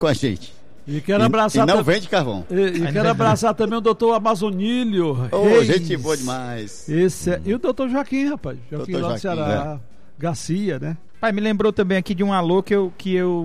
com a gente. E quero abraçar. E não vende carvão. E quero abraçar também o doutor Amazonílio. Gente boa demais. E o doutor Joaquim, rapaz. Joaquim lá do Ceará. Garcia, né? Pai, me lembrou também aqui de um alô que eu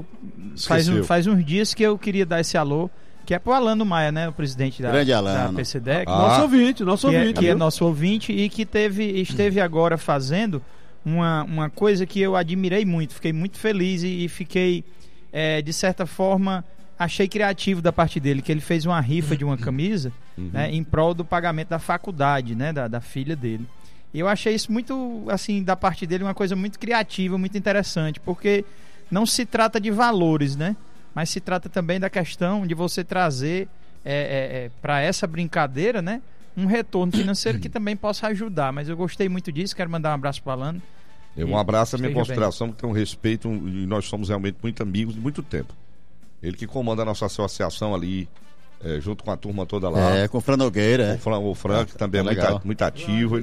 faz uns dias que eu queria dar esse alô, que é pro Alano Maia, né? O presidente da PCDEC. Nosso ouvinte. Que é nosso ouvinte e que esteve agora fazendo uma coisa que eu admirei muito, fiquei muito feliz e fiquei, de certa forma, achei criativo da parte dele, que ele fez uma rifa de uma camisa, né, em prol do pagamento da faculdade, né, da filha dele. E eu achei isso muito, assim, da parte dele, uma coisa muito criativa, muito interessante, porque não se trata de valores, né, mas se trata também da questão de você trazer para essa brincadeira, né, um retorno financeiro que também possa ajudar. Mas eu gostei muito disso, quero mandar um abraço para o Alano. Um abraço à minha consideração, que tem um respeito, e nós somos realmente muito amigos de muito tempo. Ele que comanda a nossa associação ali, junto com a turma toda lá. Com o Fran Nogueira. O Fran, que também é muito ativo.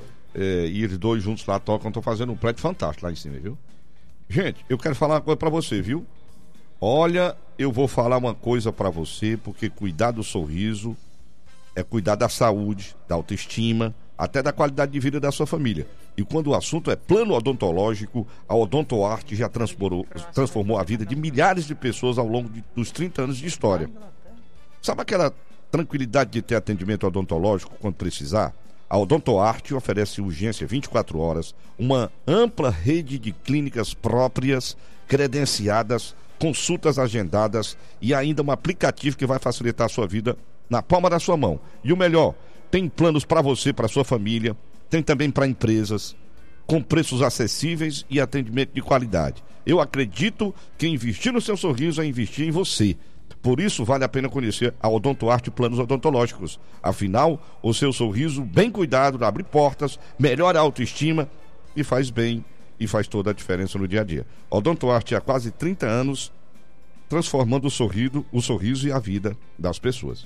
E eles dois juntos lá tocam, estão fazendo um prédio fantástico lá em cima, viu? Gente, eu quero falar uma coisa pra você, viu? Olha, eu vou falar uma coisa pra você, porque cuidar do sorriso é cuidar da saúde, da autoestima, até da qualidade de vida da sua família. E quando o assunto é plano odontológico, a Odontoarte já transformou a vida de milhares de pessoas ao longo dos 30 anos de história. Sabe aquela tranquilidade de ter atendimento odontológico quando precisar? A Odontoarte oferece urgência 24 horas, uma ampla rede de clínicas próprias, credenciadas, consultas agendadas e ainda um aplicativo que vai facilitar a sua vida na palma da sua mão. E o melhor, tem planos para você, para sua família, tem também para empresas, com preços acessíveis e atendimento de qualidade. Eu acredito que investir no seu sorriso é investir em você. Por isso, vale a pena conhecer a Odontoarte Planos Odontológicos. Afinal, o seu sorriso bem cuidado abre portas, melhora a autoestima e faz bem e faz toda a diferença no dia a dia. Odontoarte há quase 30 anos, transformando o sorriso e a vida das pessoas.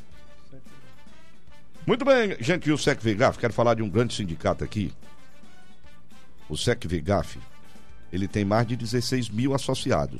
Muito bem, gente, e o SEC-VEGAF, quero falar de um grande sindicato aqui. O SEC-VEGAF, ele tem mais de 16 mil associados.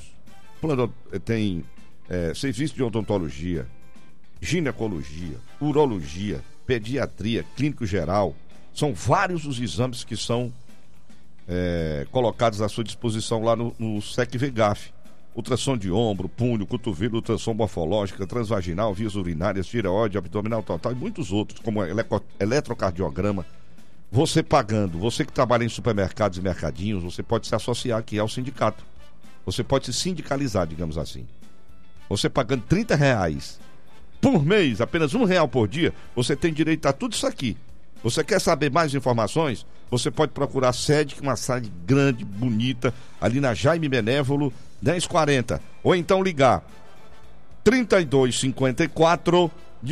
Tem serviço de odontologia, ginecologia, urologia, pediatria, clínico geral. São vários os exames que são colocados à sua disposição lá no SEC-VEGAF. Ultrassom de ombro, punho, cotovelo, ultrassom morfológica, transvaginal, vias urinárias, tireoide, abdominal total e muitos outros, como eletrocardiograma. Você pagando, você que trabalha em supermercados e mercadinhos, você pode se associar aqui ao sindicato. Você pode se sindicalizar, digamos assim. Você pagando R$30 por mês, apenas R$1 por dia, você tem direito a tudo isso aqui. Você quer saber mais informações? Você pode procurar a sede, que é uma sede grande, bonita, ali na Jaime Benévolo, 1040. Ou então ligar 3254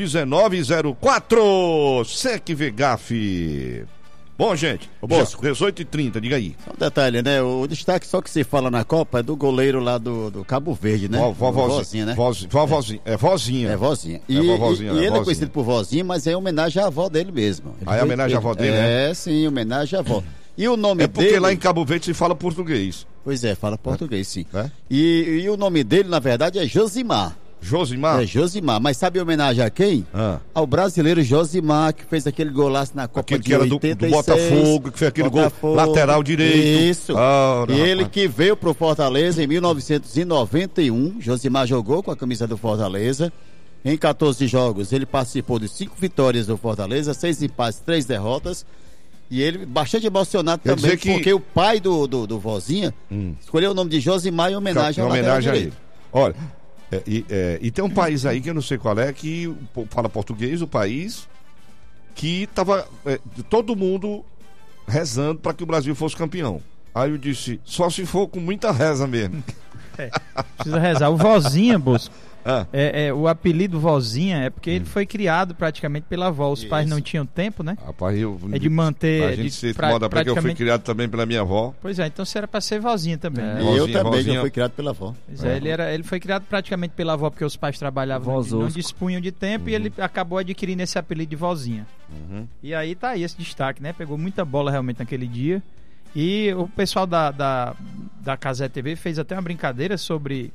1904. SEC-VEGAF. Bom, gente, 18h30, diga aí. Só um detalhe, né? O destaque só que se fala na Copa é do goleiro lá do Cabo Verde, né? Vozinha, né? Vozinha. É vozinha. E ele é conhecido por vozinha, mas é em homenagem à avó dele mesmo. É homenagem à avó dele, né? É, sim, homenagem à avó. E o nome dele... porque lá em Cabo Verde se fala português. Pois é, fala português, sim. E o nome dele, na verdade, é Josimar. Josimar? É Josimar, mas sabe em homenagem a quem? Ao brasileiro Josimar, que fez aquele golaço na Copa de 86. Do Botafogo, que fez aquele gol lateral direito. Isso. E ele que veio pro Fortaleza em 1991. Josimar jogou com a camisa do Fortaleza. Em 14 jogos, ele participou de 5 vitórias do Fortaleza, 6 empates, 3 derrotas. E ele bastante emocionado também, porque o pai do Vozinha escolheu o nome de Josimar em homenagem a ele. Olha... E tem um país aí que eu não sei qual é, que fala português, o país que tava todo mundo rezando para que o Brasil fosse campeão. Aí eu disse, só se for com muita reza mesmo. Precisa rezar. O Vozinha, Bosco, o apelido Vozinha é porque ele foi criado praticamente pela avó. Os pais não tinham tempo, né? Rapaz, de manter... A gente se incomoda porque eu fui criado também pela minha avó. Pois é, então você era para ser Vozinha também. Eu também, eu fui criado pela avó. Pois ele foi criado praticamente pela avó porque os pais trabalhavam, não dispunham de tempo e ele acabou adquirindo esse apelido de Vozinha. E aí tá aí esse destaque, né? Pegou muita bola realmente naquele dia. E o pessoal da Casé TV fez até uma brincadeira sobre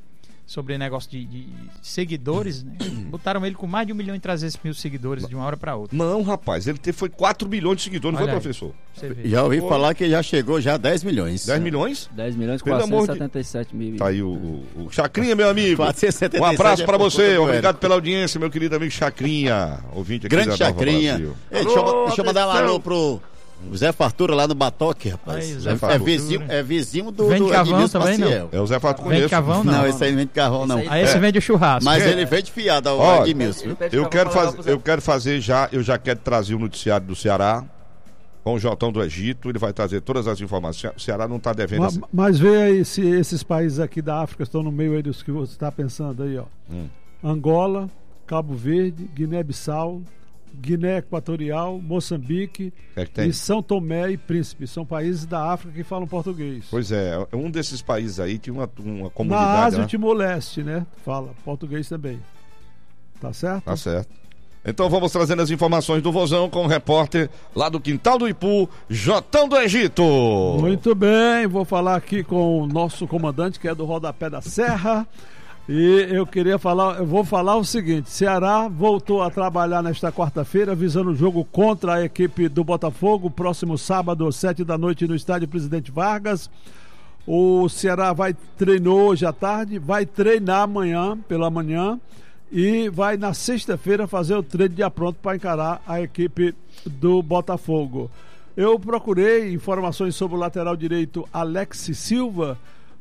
sobre negócio de seguidores, né? Botaram ele com mais de 1.300.000 seguidores de uma hora para outra. Não, rapaz, ele foi 4 milhões de seguidores, não foi, professor? Já ouvi falar que já chegou já a 10 milhões. 10 milhões? 10 milhões, 477 mil. Tá aí o Chacrinha, meu amigo. 477 um abraço para você, obrigado pela audiência, meu querido amigo Chacrinha, ouvinte aqui grande da Chacrinha. Nova Ei, deixa eu mandar um alô pro Zé Fartura lá no Batoque, rapaz. É vizinho do Edmilson também, não? É o Zé Fartura, conheço. Cavão, não, esse aí não vende carvão, não. Aí esse vende o churrasco. Mas ele vende fiado ao Edmilson. Eu quero fazer já, eu já quero trazer o noticiário do Ceará com o Jotão do Egito, ele vai trazer todas as informações. O Ceará não está devendo. Mas vê aí se esses países aqui da África estão no meio aí dos que você está pensando aí, ó. Angola, Cabo Verde, Guiné-Bissau, Guiné Equatorial, Moçambique e São Tomé e Príncipe. São países da África que falam português. Pois é, um desses países aí tinha uma comunidade. Na Ásia, o Timor-Leste, né? Fala português também. Tá certo? Tá certo. Então vamos trazendo as informações do Vozão com o repórter lá do Quintal do Ipu, Jotão do Egito. Muito bem, vou falar aqui com o nosso comandante, que é do Rodapé da Serra. E eu vou falar o seguinte: Ceará voltou a trabalhar nesta quarta-feira, visando o jogo contra a equipe do Botafogo, próximo sábado, às 7 da noite, no estádio Presidente Vargas. O Ceará treinou hoje à tarde, vai treinar amanhã, pela manhã, e vai na sexta-feira fazer o treino de pronto para encarar a equipe do Botafogo. Eu procurei informações sobre o lateral direito Alex Silva,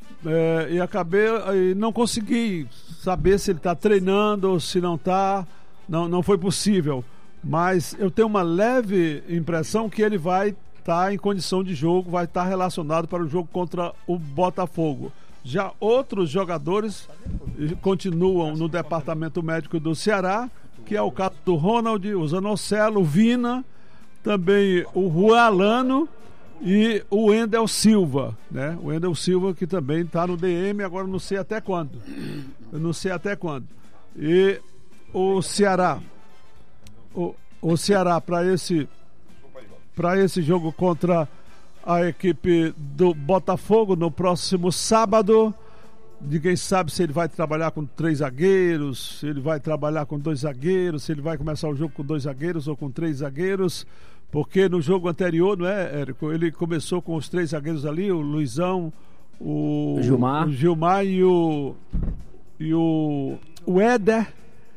e não consegui saber se ele está treinando ou se não está. Não foi possível, mas eu tenho uma leve impressão que ele vai estar em condição de jogo, vai estar relacionado para o jogo contra o Botafogo. Já outros jogadores continuam no departamento médico do Ceará, que é o caso do Ronald, o Zanocelo, o Vina, também o Juan Alano e o Wendel Silva, né? O Wendel Silva, que também está no DM, agora não sei até quando. E o Ceará, o Ceará para esse jogo contra a equipe do Botafogo no próximo sábado, ninguém sabe se ele vai trabalhar com 3 zagueiros, se ele vai trabalhar com 2 zagueiros, se ele vai começar o jogo com 2 zagueiros ou com 3 zagueiros. Porque no jogo anterior, não é, Érico? Ele começou com os 3 zagueiros ali, o Luizão, o Gilmar e o Éder,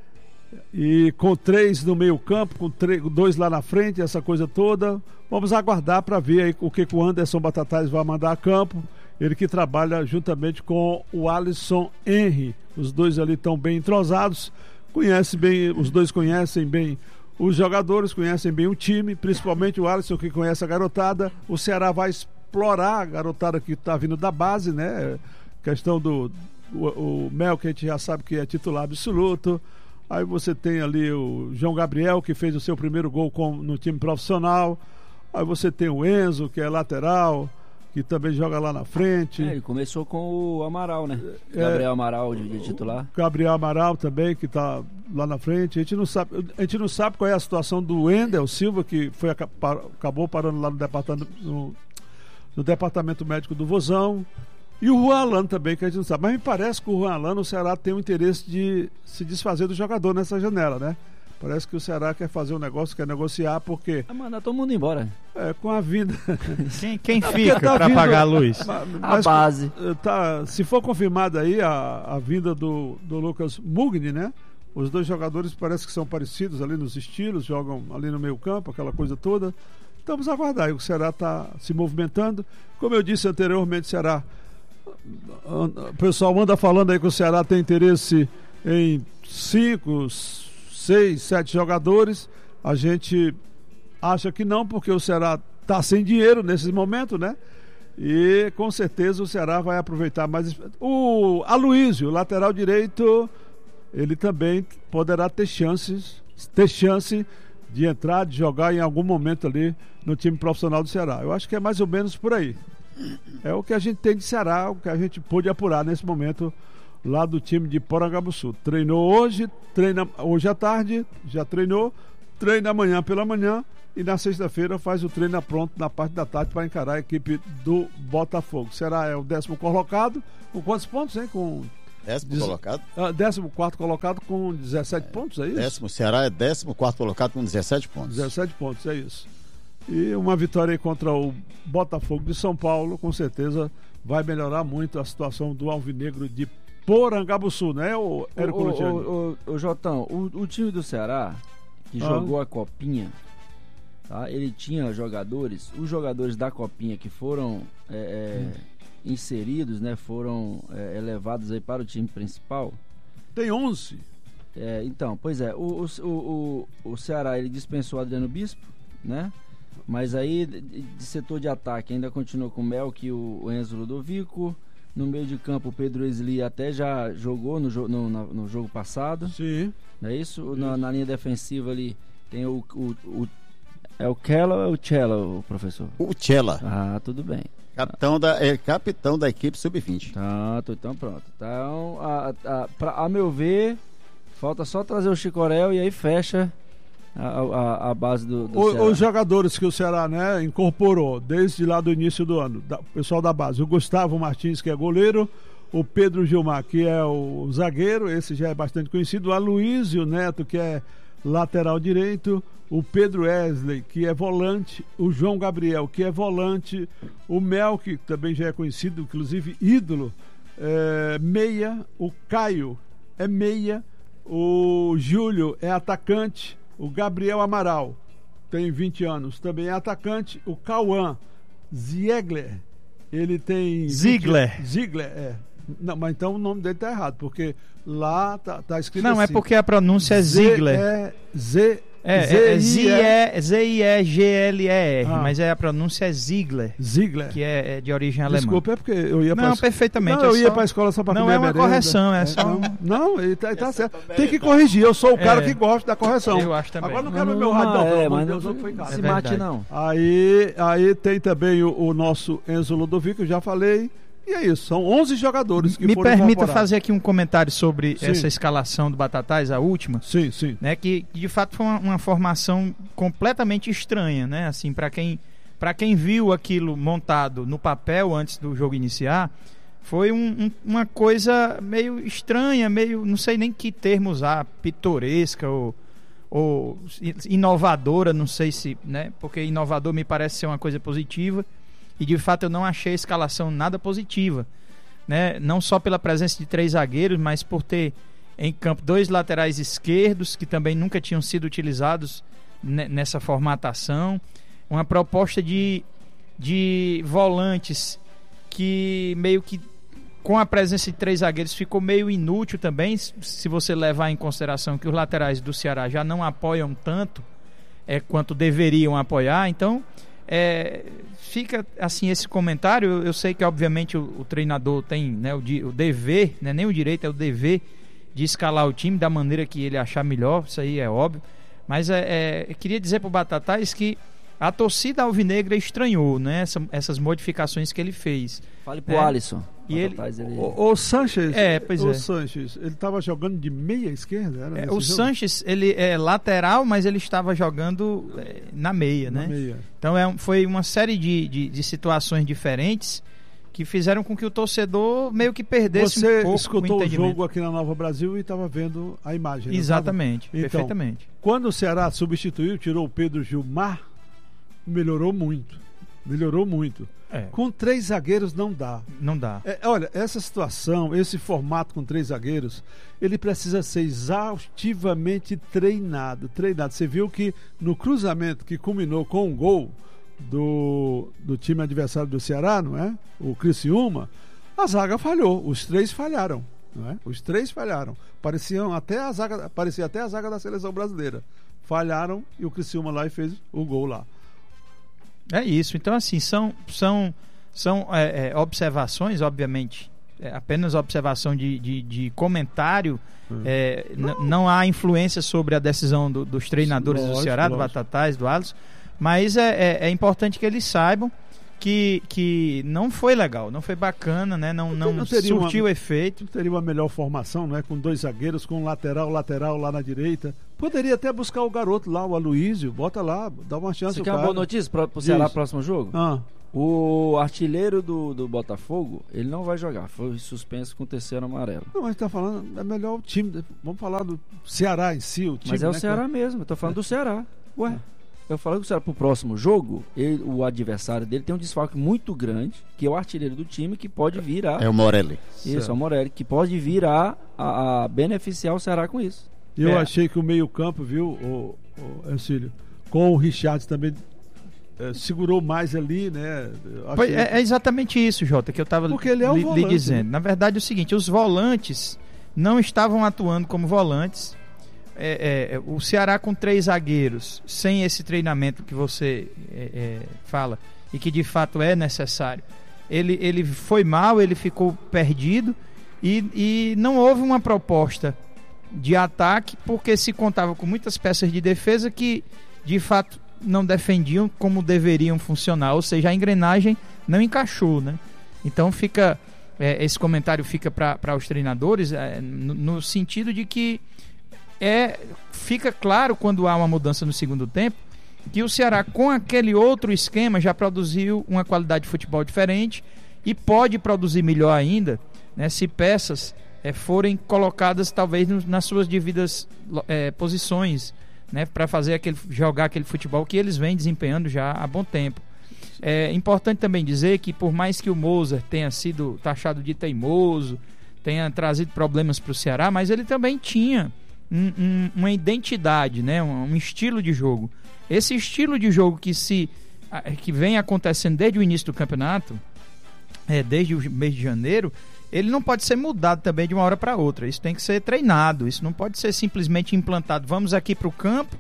e com 3 no meio campo, com 2 lá na frente, essa coisa toda. Vamos aguardar para ver aí o que o Anderson Batatais vai mandar a campo. Ele que trabalha juntamente com o Alisson Henry. Os dois ali estão bem entrosados, os dois conhecem bem os jogadores, conhecem bem o time, principalmente o Alisson, que conhece a garotada. O Ceará vai explorar a garotada que está vindo da base, né? Questão o Mel, que a gente já sabe que é titular absoluto. Aí você tem ali o João Gabriel, que fez o seu primeiro gol no time profissional. Aí você tem o Enzo, que é lateral, que também joga lá na frente. Ele começou com o Amaral, né? Gabriel Amaral de titular. Gabriel Amaral também, que está lá na frente. A gente não sabe qual é a situação do Wendel Silva, que acabou parando lá no departamento médico do Vozão. E o Juan Alano também, que a gente não sabe. Mas me parece que o Juan Alano, o Ceará tem o interesse de se desfazer do jogador nessa janela, né? Parece que o Ceará quer fazer um negócio, quer negociar, porque... mandar todo mundo embora. Com a vinda... Quem fica para pagar a luz? A base. Se for confirmada aí a vinda do Lucas Mugni, né? Os dois jogadores parece que são parecidos ali nos estilos, jogam ali no meio campo, aquela coisa toda. Então vamos aguardar aí, o Ceará está se movimentando. Como eu disse anteriormente, o Ceará... O pessoal anda falando aí que o Ceará tem interesse em 5, 6, 7 jogadores. A gente acha que não, porque o Ceará está sem dinheiro nesse momento, né? E com certeza o Ceará vai aproveitar mais. O Aloísio, lateral direito, ele também poderá ter chance de entrar, de jogar em algum momento ali no time profissional do Ceará. Eu acho que é mais ou menos por aí. É o que a gente tem de Ceará, o que a gente pôde apurar nesse momento lá do time de Porangabuçu. Treinou hoje à tarde, já treinou, treina amanhã pela manhã e na sexta-feira faz o treino pronto na parte da tarde para encarar a equipe do Botafogo. Ceará é o 10º colocado, com quantos pontos, hein? Com Décimo colocado? 14º colocado com 17 pontos, é isso? O Ceará é 14º colocado com 17 pontos. 17 pontos, é isso. E uma vitória aí contra o Botafogo de São Paulo, com certeza vai melhorar muito a situação do Alvinegro de Porangabuçu, né, o Érico Luciano? O Jotão, o time do Ceará, que jogou a Copinha, tá? Ele tinha jogadores, os jogadores da Copinha que foram inseridos, né, foram elevados aí para o time principal. Tem 11. Então, pois é, o Ceará, ele dispensou o Adriano Bispo, né? Mas aí, de setor de ataque, ainda continuou com o Melk e o Enzo Ludovico. No meio de campo, o Pedro Esli até já jogou no jogo passado. Sim. Não é isso? Na linha defensiva ali, tem é o Kella ou é o Chela, o professor? O Chela. Ah, tudo bem. Capitão da equipe sub-20. Então pronto. Então, a meu ver, falta só trazer o Chicorel e aí fecha a base do Ceará. Os jogadores que o Ceará, né, incorporou desde lá do início do ano, o pessoal da base, o Gustavo Martins, que é goleiro, o Pedro Gilmar, que é o zagueiro, esse já é bastante conhecido, o Aloysio Neto, que é lateral direito, o Pedro Wesley, que é volante, o João Gabriel, que é volante, o Mel, que também já é conhecido, inclusive ídolo, meia, o Caio é meia, o Júlio é atacante, o Gabriel Amaral tem 20 anos, também é atacante, o Cauã Ziegler, ele tem... Ziegler, Não, mas então o nome dele tá errado, porque lá tá escrito não, assim. É porque a pronúncia é Ziegler. Z-I-E-G-L-E-R, mas a pronúncia é Ziegler. Ziegler. Que é de origem alemã. Desculpa, é porque eu ia Não, perfeitamente. Não, eu ia pra escola só pra comer merenda. Não é uma correção, é só... Não, ele tá certo. Tem que corrigir, eu sou o cara que gosta da correção. Eu acho também. Agora não quero meu rádio, mas Deus não foi casa. Se mate, não. Aí tem também o nosso Enzo Ludovico, eu já falei. E é isso, são 11 jogadores que Me foram permita incorporados. fazer aqui um comentário sobre essa escalação do Batatais, a última. Sim. Né, que de fato foi uma formação completamente estranha, né? Assim, para quem viu aquilo montado no papel antes do jogo iniciar, foi uma coisa meio estranha, meio, não sei nem que termo usar, pitoresca ou inovadora, não sei se, né? Porque inovador me parece ser uma coisa positiva. E de fato eu não achei a escalação nada positiva, né? Não só pela presença de 3 zagueiros, mas por ter em campo 2 laterais esquerdos que também nunca tinham sido utilizados nessa formatação. Uma proposta de volantes que meio que com a presença de 3 zagueiros ficou meio inútil também, se você levar em consideração que os laterais do Ceará já não apoiam tanto quanto deveriam apoiar. Então fica assim esse comentário. Eu sei que obviamente o treinador tem, né, o dever, né, nem o direito, é o dever de escalar o time da maneira que ele achar melhor, isso aí é óbvio, mas eu queria dizer para o Batatais que a torcida alvinegra estranhou, né, essas modificações que ele fez. Fale pro Alisson. E o Sanches, Sanches, ele estava jogando de meia esquerda? O Sanches, ele é lateral, mas ele estava jogando na meia, né? Meia. Então foi uma série de situações diferentes que fizeram com que o torcedor meio que perdesse um pouco. Você escutou o jogo aqui na Nova Brasil e estava vendo a imagem. Exatamente, perfeitamente. Quando o Ceará substituiu, tirou o Pedro Gilmar, melhorou muito. Com 3 zagueiros não dá. Não dá. Olha, essa situação, esse formato com 3 zagueiros, ele precisa ser exaustivamente treinado. Você viu que no cruzamento que culminou com um gol do time adversário do Ceará, não é? O Criciúma, a zaga falhou. Os 3 falharam, não é? Os 3 falharam. Parecia até a zaga da seleção brasileira. Falharam e o Criciúma lá e fez o gol lá. É isso, então assim, são observações, obviamente, apenas observação de comentário, não há influência sobre a decisão dos treinadores do Ceará, do Batatais, do Alisson, mas é importante que eles saibam que não foi legal, não foi bacana, né? Não surtiu efeito. Teria uma melhor formação, né? Com 2 zagueiros, com lateral lá na direita. Poderia até buscar o garoto lá, o Aloysio, bota lá, dá uma chance. Você quer uma boa notícia pro Ceará próximo jogo? O artilheiro do Botafogo, ele não vai jogar. Foi suspenso com o terceiro amarelo. Não, mas tá falando, é melhor o time. Vamos falar do Ceará em si, o time. Mas é o Ceará mesmo, eu tô falando do Ceará. Ué, eu falei que o Ceará pro próximo jogo, o adversário dele tem um desfalque muito grande, que é o artilheiro do time, que pode vir a... É o Morelli. Isso, é o Morelli, que pode vir a beneficiar o Ceará com isso. Eu achei que o meio-campo, viu, o Ercílio, com o Richards também segurou mais ali, né? É exatamente isso, Jota, que eu estava lhe dizendo. Né? Na verdade é o seguinte, os volantes não estavam atuando como volantes. O Ceará com 3 zagueiros, sem esse treinamento que você fala, e que de fato é necessário, ele foi mal, ele ficou perdido, e não houve uma proposta de ataque, porque se contava com muitas peças de defesa que de fato não defendiam como deveriam funcionar, ou seja, a engrenagem não encaixou, né? Então fica esse comentário fica para os treinadores no sentido de que fica claro quando há uma mudança no segundo tempo que o Ceará com aquele outro esquema já produziu uma qualidade de futebol diferente e pode produzir melhor ainda, né, se peças forem colocadas talvez nas suas devidas posições, né, para jogar aquele futebol que eles vêm desempenhando já há bom tempo. É importante também dizer que por mais que o Mozart tenha sido taxado de teimoso, tenha trazido problemas para o Ceará, mas ele também tinha uma identidade, né, um estilo de jogo. Esse estilo de jogo que vem acontecendo desde o início do campeonato, desde o mês de janeiro, ele não pode ser mudado também de uma hora para outra. Isso tem que ser treinado, isso não pode ser simplesmente implantado. Vamos aqui para o campo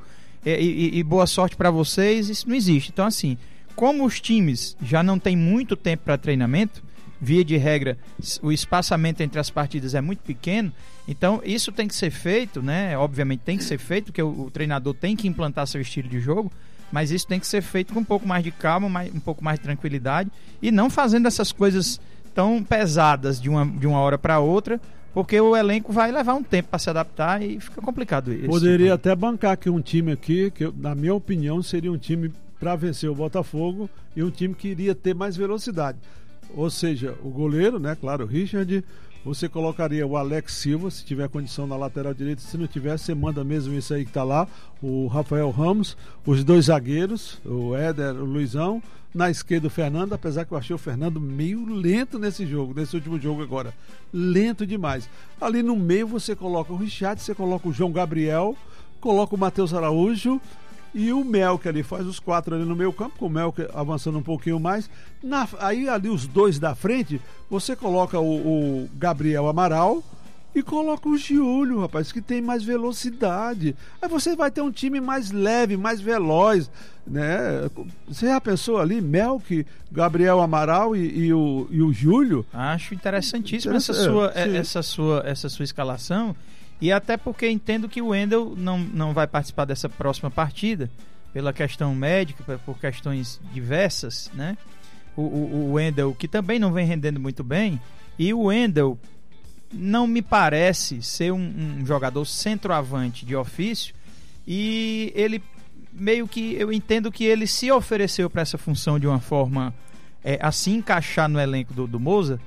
e boa sorte para vocês. Isso não existe. Então, assim, como os times já não têm muito tempo para treinamento, via de regra, o espaçamento entre as partidas é muito pequeno, então isso tem que ser feito, né? Obviamente tem que ser feito, porque o treinador tem que implantar seu estilo de jogo, mas isso tem que ser feito com um pouco mais de calma, um pouco mais de tranquilidade, e não fazendo essas coisas tão pesadas de uma hora para outra, porque o elenco vai levar um tempo para se adaptar e fica complicado isso. Poderia até bancar que um time aqui, que na minha opinião seria um time para vencer o Botafogo e um time que iria ter mais velocidade. Ou seja, o goleiro, né? Claro, o Richard. Você colocaria o Alex Silva, se tiver condição na lateral direita. Se não tiver, você manda mesmo isso aí que tá lá. O Rafael Ramos, os 2 zagueiros, o Éder, o Luizão. Na esquerda o Fernando, apesar que eu achei o Fernando meio lento nesse último jogo agora. Lento demais. Ali no meio você coloca o Richard, você coloca o João Gabriel, coloca o Matheus Araújo e o Melker ali, faz os 4 ali no meio campo, com o Melker avançando um pouquinho mais. Aí ali os 2 da frente, você coloca o Gabriel Amaral e coloca o Giulio, rapaz, que tem mais velocidade. Aí você vai ter um time mais leve, mais veloz, né? Você já pensou ali, Melker, Gabriel Amaral e o Giulio? Acho interessantíssima essa sua escalação. E até porque entendo que o Wendel não vai participar dessa próxima partida, pela questão médica, por questões diversas, né? O Wendel, que também não vem rendendo muito bem, e o Wendel não me parece ser um jogador centroavante de ofício, e ele meio que, eu entendo que ele se ofereceu para essa função de uma forma a se encaixar no elenco do Mozart,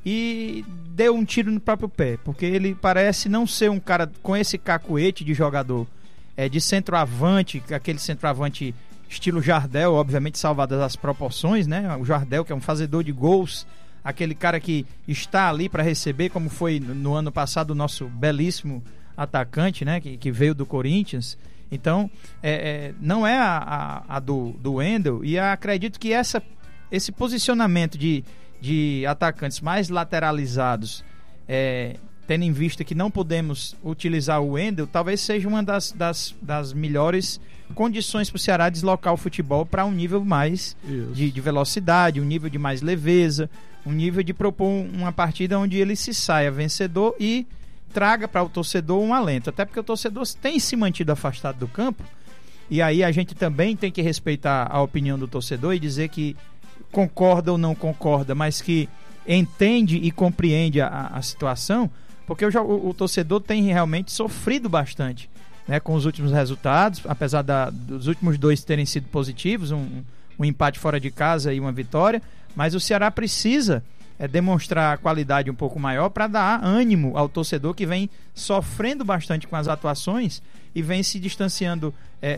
e deu um tiro no próprio pé, porque ele parece não ser um cara com esse cacuete de jogador de centroavante, aquele centroavante estilo Jardel, obviamente salvadas as proporções, né? O Jardel, que é um fazedor de gols, aquele cara que está ali para receber, como foi no ano passado o nosso belíssimo atacante, né? Que veio do Corinthians. Então, não é a do Wendel, e acredito que esse posicionamento de atacantes mais lateralizados, tendo em vista que não podemos utilizar o Wendel, talvez seja uma das melhores condições para o Ceará deslocar o futebol para um nível mais de velocidade, um nível de mais leveza, um nível de propor uma partida onde ele se saia vencedor e traga para o torcedor um alento, até porque o torcedor tem se mantido afastado do campo, e aí a gente também tem que respeitar a opinião do torcedor e dizer que concorda ou não concorda, mas que entende e compreende a situação, porque o torcedor tem realmente sofrido bastante, né, com os últimos resultados, apesar dos últimos 2 terem sido positivos, um um empate fora de casa e uma vitória, mas o Ceará precisa demonstrar qualidade um pouco maior para dar ânimo ao torcedor que vem sofrendo bastante com as atuações e vem se distanciando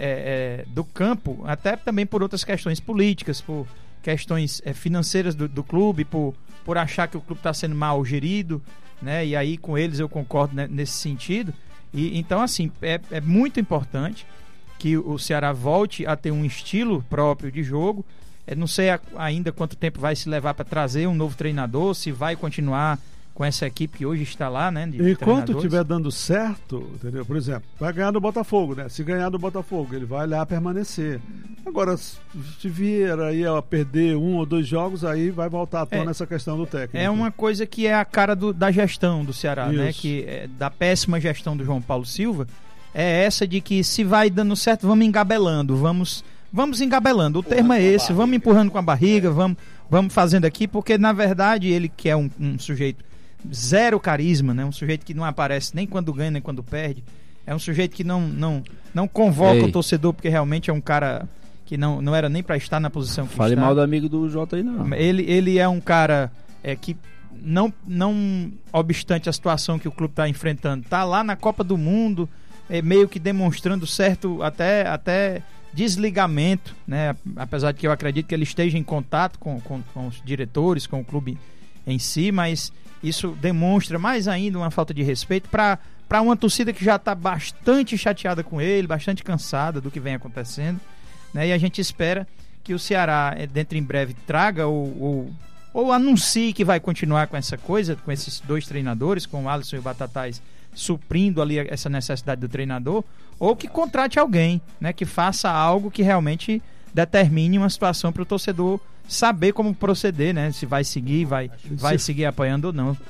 do campo, até também por outras questões políticas, por questões financeiras do clube, por achar que o clube está sendo mal gerido, né? E aí com eles eu concordo, né, nesse sentido. E então, assim, é muito importante que o Ceará volte a ter um estilo próprio de jogo. Não sei ainda quanto tempo vai se levar para trazer um novo treinador, se vai continuar com essa equipe que hoje está lá, né? Enquanto estiver dando certo, entendeu? Por exemplo, vai ganhar do Botafogo, né? Se ganhar do Botafogo, ele vai lá permanecer. Agora, se vier aí a perder 1 ou 2 jogos, aí vai voltar à tona essa questão do técnico. É uma coisa que é a cara da gestão do Ceará, isso, né? Que da péssima gestão do João Paulo Silva, é essa de que se vai dando certo, vamos engabelando, vamos engabelando. O termo é esse, vamos empurrando com a barriga, vamos fazendo aqui, porque na verdade ele que é um sujeito zero carisma, né? Um sujeito que não aparece nem quando ganha nem quando perde, é um sujeito que não convoca o torcedor, porque realmente é um cara que não era nem para estar na posição que Fale está. mal do amigo do Jota aí, não. Ele é um cara que não obstante a situação que o clube está enfrentando, está lá na Copa do Mundo, meio que demonstrando certo até desligamento, né? Apesar de que eu acredito que ele esteja em contato com os diretores, com o clube em si, mas isso demonstra mais ainda uma falta de respeito para uma torcida que já está bastante chateada com ele, bastante cansada do que vem acontecendo, né? E a gente espera que o Ceará, dentro em breve, traga ou anuncie que vai continuar com essa coisa, com esses 2 treinadores, com o Alisson e o Batatais, suprindo ali essa necessidade do treinador, ou que contrate alguém, né, que faça algo que realmente determine uma situação para o torcedor saber como proceder, né? Se vai seguir, vai seguir apoiando ou não.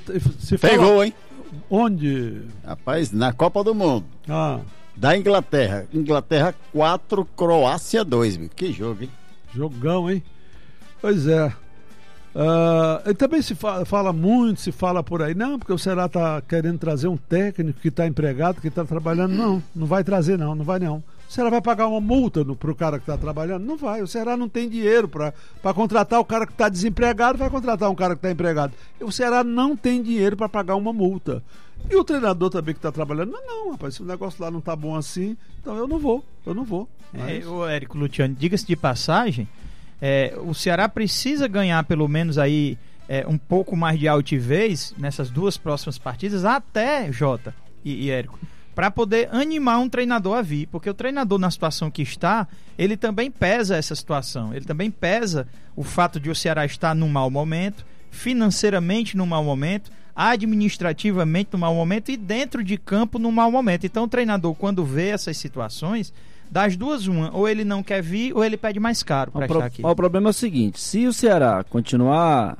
Pegou, hein? Onde? Rapaz, na Copa do Mundo. Da Inglaterra. Inglaterra 4, Croácia 2, meu. Que jogo, hein? Jogão, hein? Pois é. E também se fala por aí, não, porque o Ceará está querendo trazer um técnico que está empregado, que está trabalhando. Não vai trazer, não vai não. O Ceará vai pagar uma multa pro cara que está trabalhando? Não vai. O Ceará não tem dinheiro para contratar o cara que está desempregado, vai contratar um cara que está empregado. O Ceará não tem dinheiro para pagar uma multa. E o treinador também que está trabalhando, não, rapaz, se o negócio lá não tá bom assim, então eu não vou. O Érico Luciano, diga-se de passagem, o Ceará precisa ganhar pelo menos aí um pouco mais de altivez nessas 2 próximas partidas, até Jota e Érico, para poder animar um treinador a vir, porque o treinador, na situação que está, ele também pesa essa situação, ele também pesa o fato de o Ceará estar num mau momento, financeiramente num mau momento, administrativamente num mau momento e dentro de campo num mau momento. Então o treinador, quando vê essas situações, das duas uma, ou ele não quer vir ou ele pede mais caro para estar aqui. O problema é o seguinte, se o Ceará continuar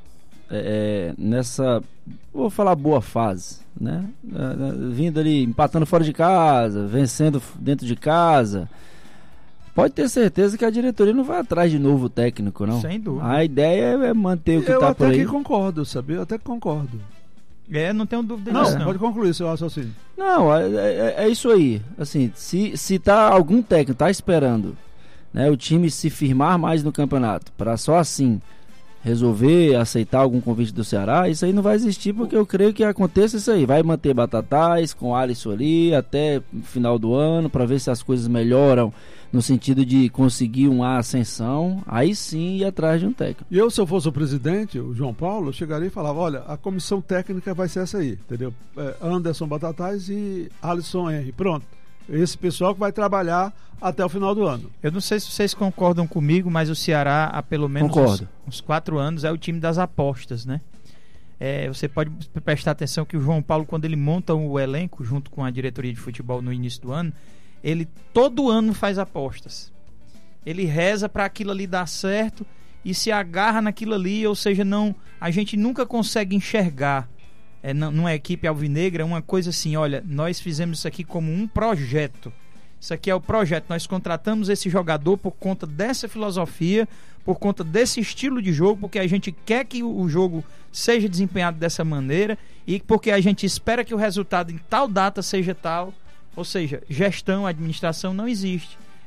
nessa, vou falar, boa fase, né? Vindo ali, empatando fora de casa, vencendo dentro de casa, pode ter certeza que a diretoria não vai atrás de novo técnico, não. Sem dúvida. A ideia é manter o que está por aí. Eu até que concordo, sabia? Eu até que concordo. Não tenho dúvida disso, não. Pode concluir seu raciocínio. Não, é isso aí. Assim, se tá algum técnico tá esperando, né, o time se firmar mais no campeonato, para só assim resolver aceitar algum convite do Ceará, isso aí não vai existir, porque eu creio que aconteça isso aí. Vai manter Batatais com o Alisson ali até o final do ano, para ver se as coisas melhoram no sentido de conseguir uma ascensão, aí sim ir atrás de um técnico. E eu, se eu fosse o presidente, o João Paulo, eu chegaria e falava, olha, a comissão técnica vai ser essa aí, entendeu? Anderson Batatais e Alisson Henry, pronto. Esse pessoal que vai trabalhar até o final do ano. Eu não sei se vocês concordam comigo, mas o Ceará, há pelo menos uns 4 anos, é o time das apostas, né? Você pode prestar atenção que o João Paulo, quando ele monta o elenco, junto com a diretoria de futebol no início do ano, ele todo ano faz apostas. Ele reza para aquilo ali dar certo e se agarra naquilo ali, ou seja, a gente nunca consegue enxergar numa equipe alvinegra uma coisa assim, olha, nós fizemos isso aqui como um projeto. Isso aqui é o projeto, nós contratamos esse jogador por conta dessa filosofia, por conta desse estilo de jogo, porque a gente quer que o jogo seja desempenhado dessa maneira e porque a gente espera que o resultado em tal data seja tal. Ou seja, gestão, administração não existe.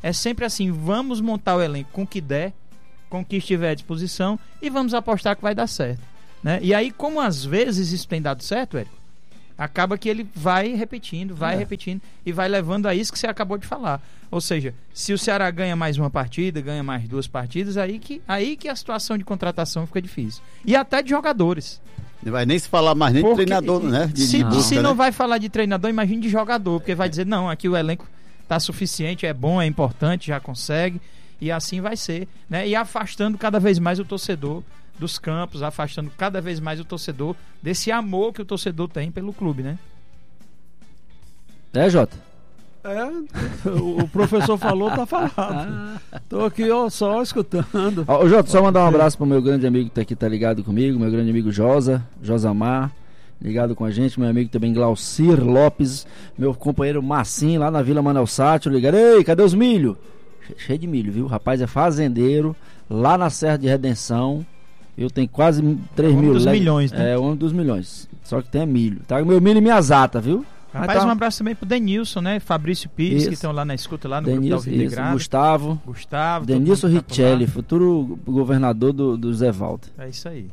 É sempre assim, vamos montar o elenco com o que der, com o que estiver à disposição e vamos apostar que vai dar certo, né? E aí, como às vezes isso tem dado certo, Érico, acaba que ele vai repetindo e vai levando a isso que você acabou de falar. Ou seja, se o Ceará ganha mais uma partida, ganha mais 2 partidas, aí que a situação de contratação fica difícil. E até de jogadores. Não vai nem se falar mais nem de treinador, né? Se não vai falar de treinador, imagine de jogador, porque vai dizer, não, aqui o elenco tá suficiente, é bom, é importante, já consegue, e assim vai ser, né? E afastando cada vez mais o torcedor dos campos, afastando cada vez mais o torcedor desse amor que o torcedor tem pelo clube, né? Jota? O professor falou, tá falado. Tô aqui, só escutando. Jota, só mandar um abraço pro meu grande amigo que tá aqui, tá ligado comigo, meu grande amigo Josamar, ligado com a gente, meu amigo também Glaucir Lopes, meu companheiro Massim lá na Vila Manuel Sátiro, ligado. Ei, cadê os milho? Cheio de milho, viu? O rapaz é fazendeiro, lá na Serra de Redenção. Eu tenho quase 3 mil. Um dos milhões, né? É, um dos milhões. Só que tem milho. Tá meu milho e minhas atas, viu? Rapaz, um abraço também pro Denilson, né? Fabrício Pires, isso, que estão lá na escuta, lá no grupo da Alvinegrada. Gustavo. Denilson Richelli, futuro governador do Zé Walter. É isso aí.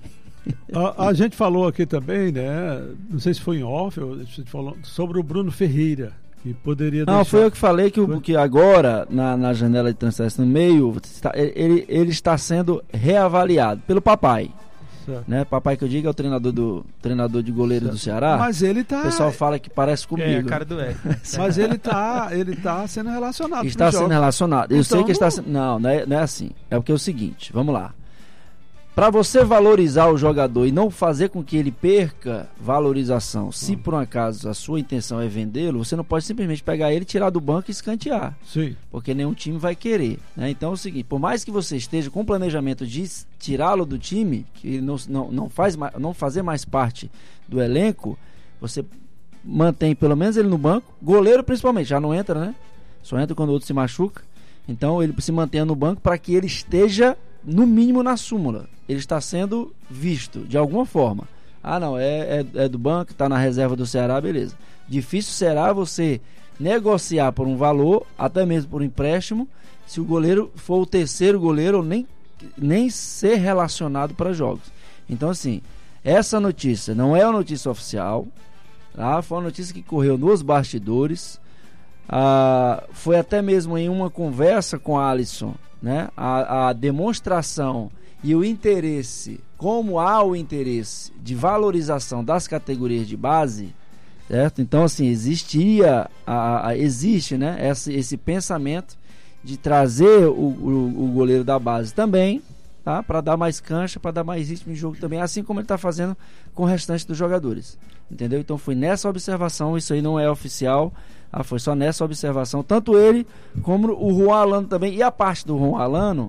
A gente falou aqui também, né? Não sei se foi em off, a gente falou sobre o Bruno Ferreira, que poderia Não, foi eu que falei que agora, na janela de transferência no meio, ele está sendo reavaliado pelo papai. Né? Papai que eu digo é o treinador de goleiro do Ceará. Mas ele tá. O pessoal fala que parece comigo. É, a cara do Mas ele tá sendo relacionado. Está sendo relacionado. Eu sei que está sendo. Não é assim. É porque é o seguinte, vamos lá. Para você valorizar o jogador e não fazer com que ele perca valorização, se por um acaso a sua intenção é vendê-lo, você não pode simplesmente pegar ele, tirar do banco e escantear. Sim. Porque nenhum time vai querer, né? Então é o seguinte, por mais que você esteja com o planejamento de tirá-lo do time, que não fazer mais parte do elenco, você mantém pelo menos ele no banco, goleiro principalmente, já não entra, né? Só entra quando o outro se machuca. Então ele se mantém no banco para que ele esteja no mínimo na súmula. Ele está sendo visto de alguma forma. Não, é do banco, está na reserva do Ceará, beleza. Difícil será você negociar por um valor, até mesmo por um empréstimo, se o goleiro for o terceiro goleiro ou nem ser relacionado para jogos. Então assim, essa notícia não é uma notícia oficial, tá? Foi uma notícia que correu nos bastidores. Foi até mesmo em uma conversa com a Alisson, né? A demonstração e o interesse, como há o interesse de valorização das categorias de base, certo? Então assim, existe, né? Esse pensamento de trazer o goleiro da base também, tá? Para dar mais cancha, para dar mais ritmo de jogo também, assim como ele está fazendo com o restante dos jogadores, entendeu? Então foi nessa observação, isso aí não é oficial. Foi só nessa observação, tanto ele como o Juan Alano também. E a parte do Juan Alano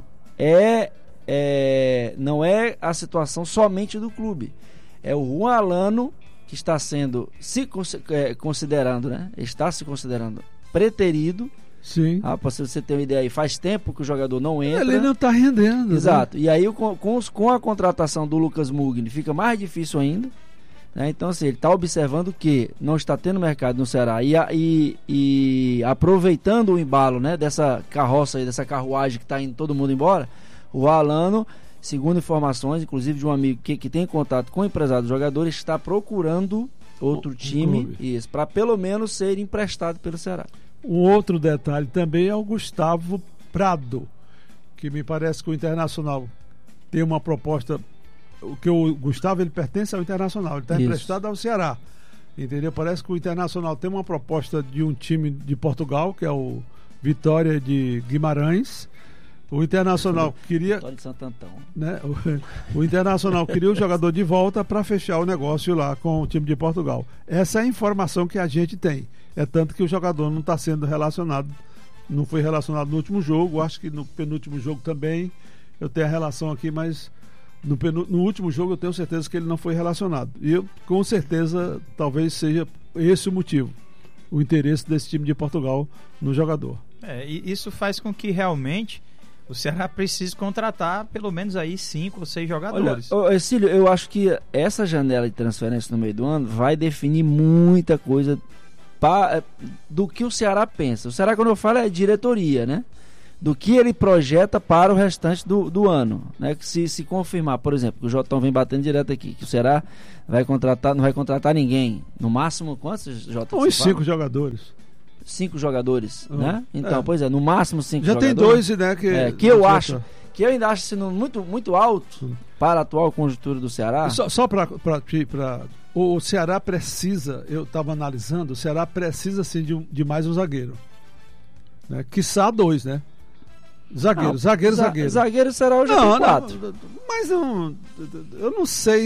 não é a situação somente do clube. É o Juan Alano que está sendo considerando, né? Está se considerando preterido. Sim. Para você ter uma ideia aí, faz tempo que o jogador não entra. Ele não está rendendo. Exato. Né? E aí com a contratação do Lucas Mugni fica mais difícil ainda. Então assim, ele está observando que não está tendo mercado no Ceará e aproveitando o embalo, né, dessa carroça aí, dessa carruagem que está indo todo mundo embora, o Alano, segundo informações, inclusive de um amigo que tem contato com o empresário do jogador, está procurando outro time para pelo menos ser emprestado pelo Ceará. Um outro detalhe também é o Gustavo Prado, que me parece que o Internacional tem uma proposta. Que o Gustavo, ele pertence ao Internacional, ele está emprestado ao Ceará, entendeu? Parece que o Internacional tem uma proposta de um time de Portugal, que é o Vitória de Guimarães. O Internacional queria, Vitória de Santo Antão, né? O Internacional queria o jogador de volta para fechar o negócio lá com o time de Portugal. Essa é a informação que a gente tem. É tanto que o jogador não está sendo relacionado, não foi relacionado no último jogo, acho que no penúltimo jogo também. Eu tenho a relação aqui, mas no último jogo eu tenho certeza que ele não foi relacionado. E eu, com certeza, talvez seja esse o motivo, o interesse desse time de Portugal no jogador. E isso faz com que realmente o Ceará precise contratar pelo menos aí 5 ou 6 jogadores. Olha, Cílio, eu acho que essa janela de transferência no meio do ano vai definir muita coisa do que o Ceará pensa. O Ceará, quando eu falo, é diretoria, né? Do que ele projeta para o restante do ano, né? Que se confirmar, por exemplo, que o Jotão vem batendo direto aqui, que o Ceará não vai contratar ninguém. No máximo, quantos, Jotão? Uns 5 jogadores. 5 jogadores, né? Então, pois é, no máximo 5 já jogadores. Já tem 2, né? Que eu acho, que eu ainda acho sendo muito alto para a atual conjuntura do Ceará. Só para o Ceará precisa, eu estava analisando, o Ceará precisa sim de mais um zagueiro, né? Quiçá 2, né? Zagueiro. Zagueiro será hoje 4. Mas eu não sei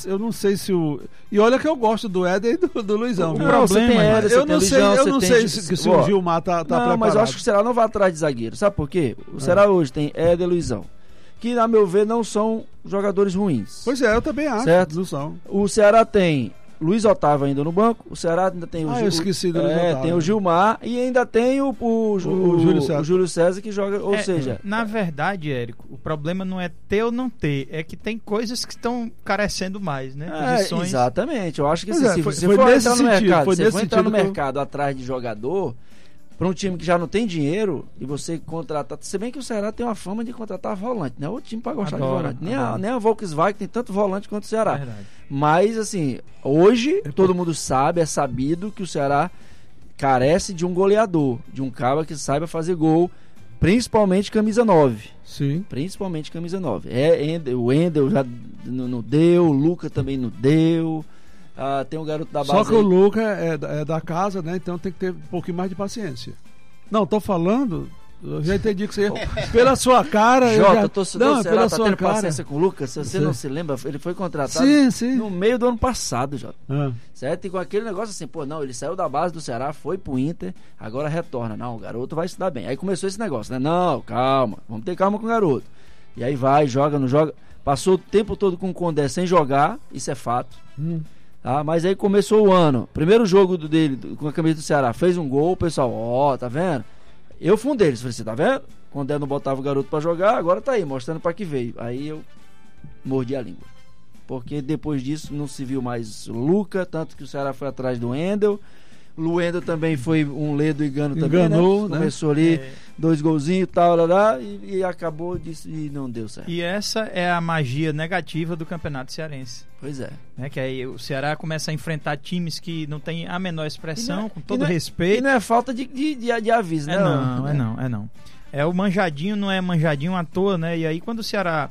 se o. E olha que eu gosto do Éder e do Luizão. Eu não sei se o Gilmar tá preparado. Mas eu acho que o Ceará não vai atrás de zagueiro. Sabe por quê? O Ceará hoje tem Éder e Luizão, que, na meu ver, não são jogadores ruins. Pois é, eu também acho. Certo? Não são. O Ceará tem Luiz Otávio ainda no banco. O Ceará ainda tem eu esqueci do Luiz Otávio. Tem o Gilmar e ainda tem o Júlio César que joga. Ou seja, na verdade, Érico, o problema não é ter ou não ter, é que tem coisas que estão carecendo mais, né? Posições... Exatamente. Eu acho que se você for entrar no mercado atrás de jogador, para um time que já não tem dinheiro e você contratar. Se bem que o Ceará tem uma fama de contratar volante, não é outro time para gostar de volante. Nem a Volkswagen tem tanto volante quanto o Ceará. Verdade. Mas, assim, hoje todo mundo sabe, é sabido que o Ceará carece de um goleador, de um cara que saiba fazer gol, principalmente camisa 9. Sim. Principalmente camisa 9. O Endel já não deu, o Luca também não deu. Tem um garoto da base. Só que o Luca é da casa, né? Então tem que ter um pouquinho mais de paciência. Não, tô falando. Eu já entendi que você. Pela sua cara. Jota, torcedor do Ceará tá tendo paciência com o Lucas. Se você não se lembra, ele foi contratado no meio do ano passado, Jota. Certo? E com aquele negócio assim, ele saiu da base do Ceará, foi pro Inter, agora retorna. Não, o garoto vai se dar bem. Aí começou esse negócio, né? Não, calma, vamos ter calma com o garoto. E aí vai, joga, não joga. Passou o tempo todo com o Condé sem jogar, isso é fato. Mas aí começou o ano, primeiro jogo dele com a camisa do Ceará, fez um gol, o pessoal, tá vendo? Eu fui um deles, falei, você tá vendo? Quando não botava o garoto pra jogar, agora tá aí, mostrando pra que veio. Aí eu mordi a língua, porque depois disso não se viu mais o Luca, tanto que o Ceará foi atrás do Endel. O Endel também foi um ledo engano também, né? Começou ali, 2 golzinhos e tal, e acabou disso e não deu certo. E essa é a magia negativa do Campeonato Cearense. Pois é. Que aí o Ceará começa a enfrentar times que não tem a menor expressão, com todo respeito. E não é falta de aviso, né? Não. É o manjadinho, não é manjadinho à toa, né? E aí quando o Ceará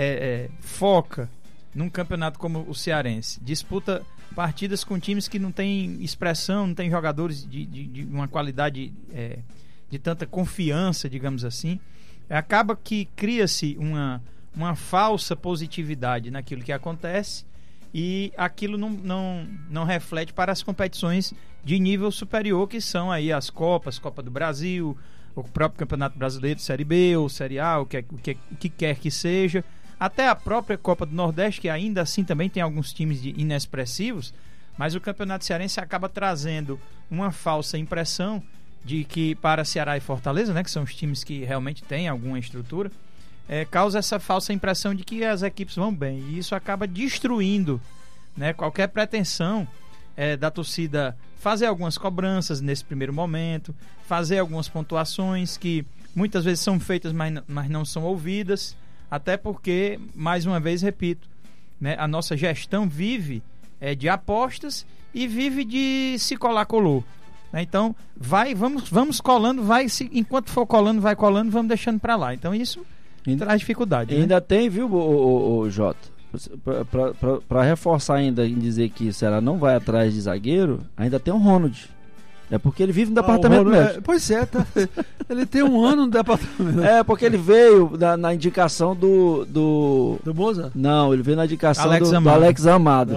foca num campeonato como o cearense, disputa partidas com times que não tem expressão, não tem jogadores de uma qualidade de tanta confiança, digamos assim, acaba que cria-se uma falsa positividade naquilo que acontece e aquilo não reflete para as competições de nível superior, que são aí as Copa do Brasil, o próprio Campeonato Brasileiro, Série B ou Série A, o que quer que seja. Até a própria Copa do Nordeste, que ainda assim também tem alguns times inexpressivos, mas o Campeonato Cearense acaba trazendo uma falsa impressão de que para Ceará e Fortaleza, né, que são os times que realmente têm alguma estrutura, causa essa falsa impressão de que as equipes vão bem. E isso acaba destruindo, né, qualquer pretensão da torcida fazer algumas cobranças nesse primeiro momento, fazer algumas pontuações que muitas vezes são feitas, mas não são ouvidas. Até porque, mais uma vez, repito, né, a nossa gestão vive de apostas e vive de se colou. Né? Então, vamos colando, enquanto for colando, vai colando, vamos deixando para lá. Então, isso traz dificuldade. Ainda tem, viu, o Jota? Para reforçar ainda em dizer que o Ceará não vai atrás de zagueiro, ainda tem o Ronald. É porque ele vive no departamento médico. Pois é, tá. Ele tem um ano no departamento. Porque ele veio na indicação do Moza? Não, ele veio na indicação do Alex Amado.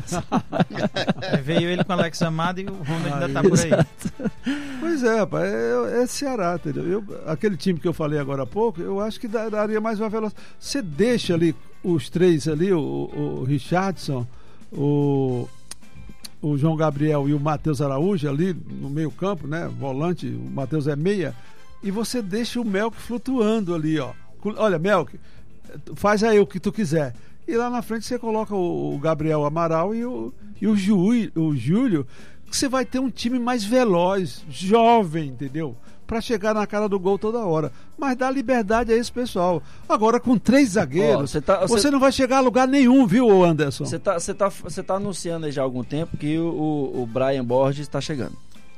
Veio ele com o Alex Amado e o Ronald ainda tá por aí. Pois é, rapaz, é Ceará, entendeu? Aquele time que eu falei agora há pouco, eu acho que daria mais uma velocidade. Você deixa ali os 3 ali, o Richardson, o João Gabriel e o Matheus Araújo ali no meio campo, né? Volante, o Matheus é meia. E você deixa o Melk flutuando ali, ó. Olha, Melk, faz aí o que tu quiser. E lá na frente você coloca o Gabriel Amaral e o Júlio que você vai ter um time mais veloz, jovem, entendeu? Para chegar na cara do gol toda hora. Mas dá liberdade a esse pessoal. Agora, com 3 zagueiros, você não vai chegar a lugar nenhum, viu, Anderson? Você tá anunciando aí já há algum tempo que o Brian Borges está chegando.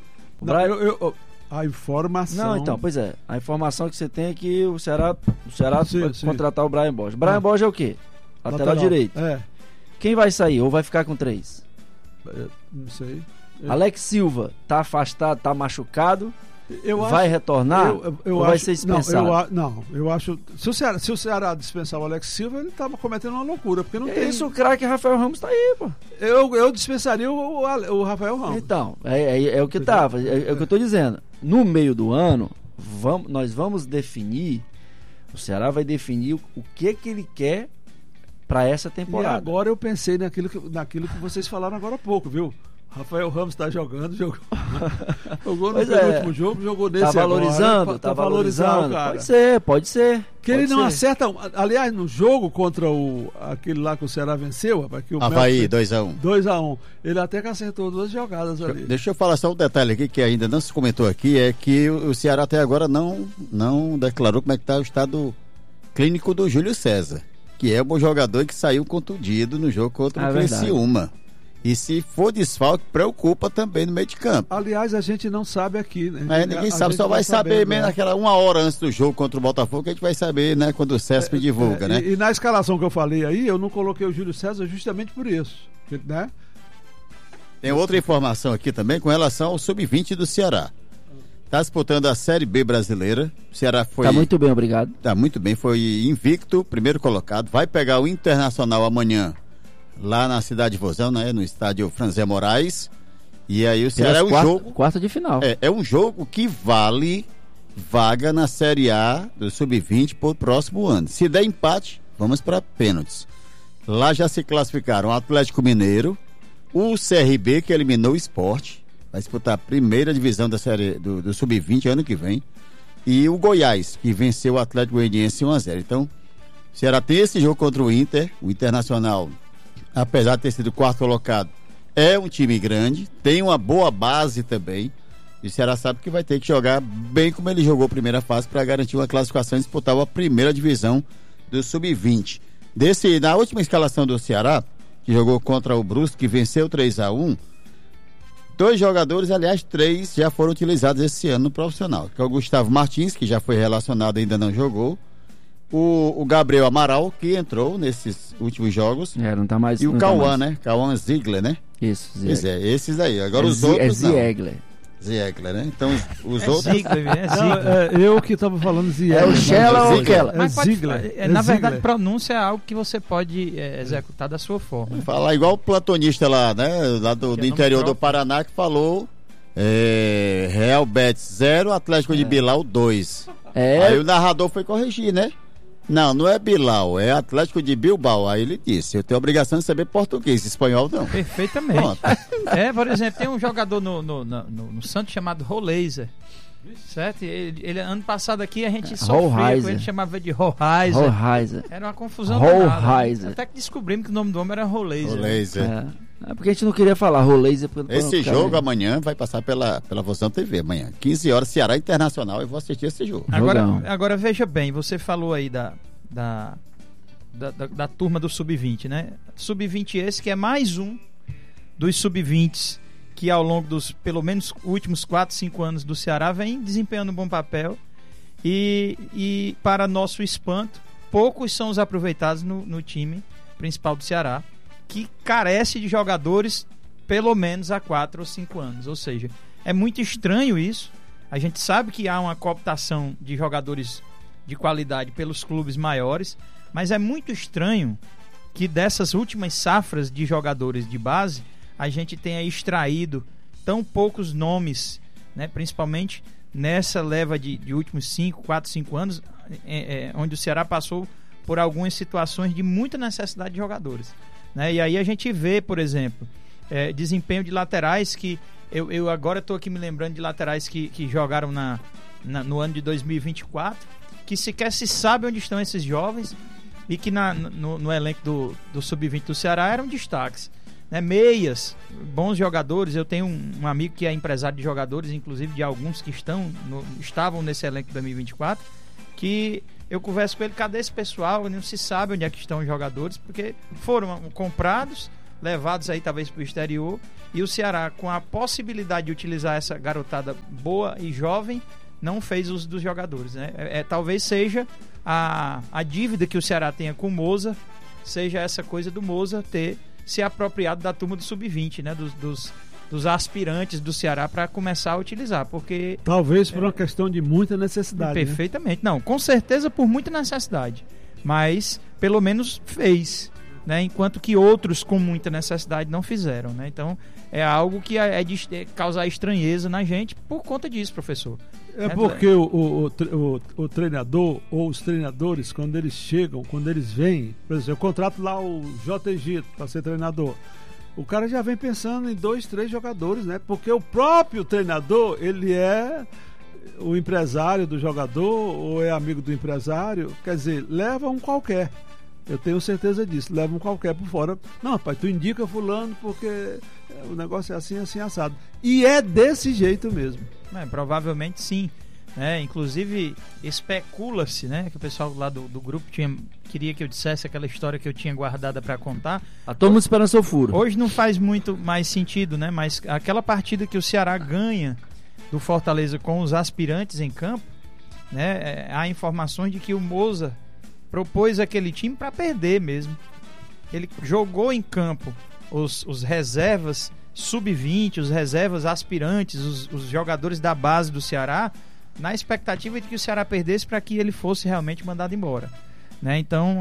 A informação... Não, então, pois é. A informação que você tem é que o Ceará vai contratar o Brian Borges. Brian Borges é o quê? Lateral direito. Quem vai sair? Ou vai ficar com 3? Não sei. Alex Silva tá afastado, tá machucado. Vai retornar? Ou vai ser dispensado? Eu acho. Se o Ceará dispensar o Alex Silva, ele tá cometendo uma loucura. Porque não tem. Isso, o craque Rafael Ramos tá aí, pô. Eu dispensaria o Rafael Ramos. Então, é o que tava. É o que eu tô dizendo. No meio do ano, nós vamos definir. O Ceará vai definir o que ele quer para essa temporada. E agora eu pensei naquilo que vocês falaram agora há pouco, viu? Rafael Ramos está jogou no último jogo, jogou nesse agora. Tá valorizando, cara. Pode ser. Que ele não acerta. Aliás, no jogo contra aquele lá que o Ceará venceu, Avaí, 2-1. 2-1. Ele até que acertou 2 jogadas ali. Deixa eu falar só um detalhe aqui que ainda não se comentou aqui, é que o Ceará até agora não declarou como é que está o estado clínico do Júlio César, que é um jogador que saiu contundido no jogo contra o Criciúma. E se for desfalque, preocupa também no meio de campo. Aliás, a gente não sabe aqui, né? Ninguém sabe, só vai saber mesmo naquela 1 hora antes do jogo contra o Botafogo, que a gente vai saber, né? Quando o CESP divulga, né? E na escalação que eu falei aí, eu não coloquei o Júlio César justamente por isso, né? Tem outra informação aqui também com relação ao Sub-20 do Ceará. Está disputando a Série B brasileira. O Ceará foi... Tá muito bem, obrigado. Tá muito bem, foi invicto, primeiro colocado. Vai pegar o Internacional amanhã, lá na cidade de Vozão, né? No estádio Franzé Moraes. E aí o Ceará é um jogo... Quarta de final. É um jogo que vale vaga na Série A do Sub-20 para o próximo ano. Se der empate, vamos para pênaltis. Lá já se classificaram o Atlético Mineiro, o CRB, que eliminou o Sport, vai disputar a primeira divisão da série do Sub-20 ano que vem, e o Goiás, que venceu o Atlético Goianiense 1-0. Então, o Ceará tem esse jogo contra o Inter. O Internacional, apesar de ter sido 4º colocado, é um time grande, tem uma boa base também, e o Ceará sabe que vai ter que jogar bem como ele jogou a primeira fase para garantir uma classificação e disputar a primeira divisão do Sub-20. Na última escalação do Ceará, que jogou contra o Brusque, que venceu 3-1, 2 jogadores, aliás 3, já foram utilizados esse ano no profissional, que é o Gustavo Martins, que já foi relacionado e ainda não jogou, o Gabriel Amaral, que entrou nesses últimos jogos, não tá mais, e o Cauã, né? Cauã Ziegler, né? Isso, Ziegler. Esses aí. Agora os outros Ziegler. Ziegler, né? Então os outros... Ziegler, eu que estava falando Ziegler. É o Shella ou o Kella? Mas Ziegler. Na verdade, pronúncia é algo que você pode executar da sua forma. Falar igual o platonista lá, né? Lá do interior do Paraná, que falou Real Betis 0, Atlético de Bilbao 2. Aí o narrador foi corrigir, né? Não é Bilbao, é Atlético de Bilbao. Aí ele disse, eu tenho a obrigação de saber português, espanhol não. Perfeitamente. Por exemplo, tem um jogador no Santos chamado Roleiser, certo? Ele ano passado aqui a gente sofria com ele, chamava de Roleiser. Era uma confusão danada. Até que descobrimos que o nome do homem era Roleiser. É porque a gente não queria falar Roleiser. Esse jogo amanhã vai passar pela Vozão TV amanhã, 15 horas, Ceará Internacional, eu vou assistir esse jogo. Agora veja bem, você falou aí da turma do Sub-20, né? Sub-20 esse que é mais um dos Sub-20s que ao longo dos, pelo menos, últimos 4, 5 anos do Ceará vem desempenhando um bom papel e para nosso espanto, poucos são os aproveitados no time principal do Ceará, que carece de jogadores pelo menos há 4 ou 5 anos. Ou seja, é muito estranho isso. A gente sabe que há uma cooptação de jogadores de qualidade pelos clubes maiores, mas é muito estranho que dessas últimas safras de jogadores de base a gente tenha extraído tão poucos nomes, né? Principalmente nessa leva de últimos 4, 5 anos, onde o Ceará passou por algumas situações de muita necessidade de jogadores, né? E aí a gente vê, por exemplo, desempenho de laterais que eu agora estou aqui me lembrando de laterais que jogaram no ano de 2024, que sequer se sabe onde estão esses jovens e que no elenco do Sub-20 do Ceará eram destaques. né, meias, bons jogadores. Eu tenho um amigo que é empresário de jogadores, inclusive de alguns que estavam nesse elenco de 2024, que eu converso com ele, cadê esse pessoal? Não se sabe onde é que estão os jogadores, porque foram comprados, levados aí talvez para o exterior, e o Ceará, com a possibilidade de utilizar essa garotada boa e jovem, não fez uso dos jogadores, né? Talvez seja a dívida que o Ceará tenha com o Moza, seja essa coisa do Moza ter se apropriado da turma do Sub-20, né? Dos aspirantes do Ceará para começar a utilizar, porque... Talvez por uma questão de muita necessidade. Perfeitamente. Né? Não, com certeza por muita necessidade, mas pelo menos fez, né? Enquanto que outros com muita necessidade não fizeram, né? Então é algo que é de causar estranheza na gente por conta disso, professor. É porque o treinador ou os treinadores, quando eles chegam, quando eles vêm, por exemplo, eu contrato lá o JG para ser treinador, o cara já vem pensando em 2, 3 jogadores, né? Porque o próprio treinador, ele é o empresário do jogador ou é amigo do empresário, quer dizer, leva um qualquer. Eu tenho certeza disso, leva um qualquer por fora. Não, rapaz, tu indica fulano porque o negócio é assim, assim, assado. E é desse jeito mesmo. Provavelmente sim. Inclusive, especula-se, né, que o pessoal lá do grupo queria que eu dissesse aquela história que eu tinha guardada para contar. Todo mundo esperando seu furo. Hoje não faz muito mais sentido, né? Mas aquela partida que o Ceará ganha do Fortaleza com os aspirantes em campo, né? Há informações de que o Moza propôs aquele time para perder mesmo. Ele jogou em campo os reservas sub-20, os reservas aspirantes, os jogadores da base do Ceará, na expectativa de que o Ceará perdesse para que ele fosse realmente mandado embora, né? Então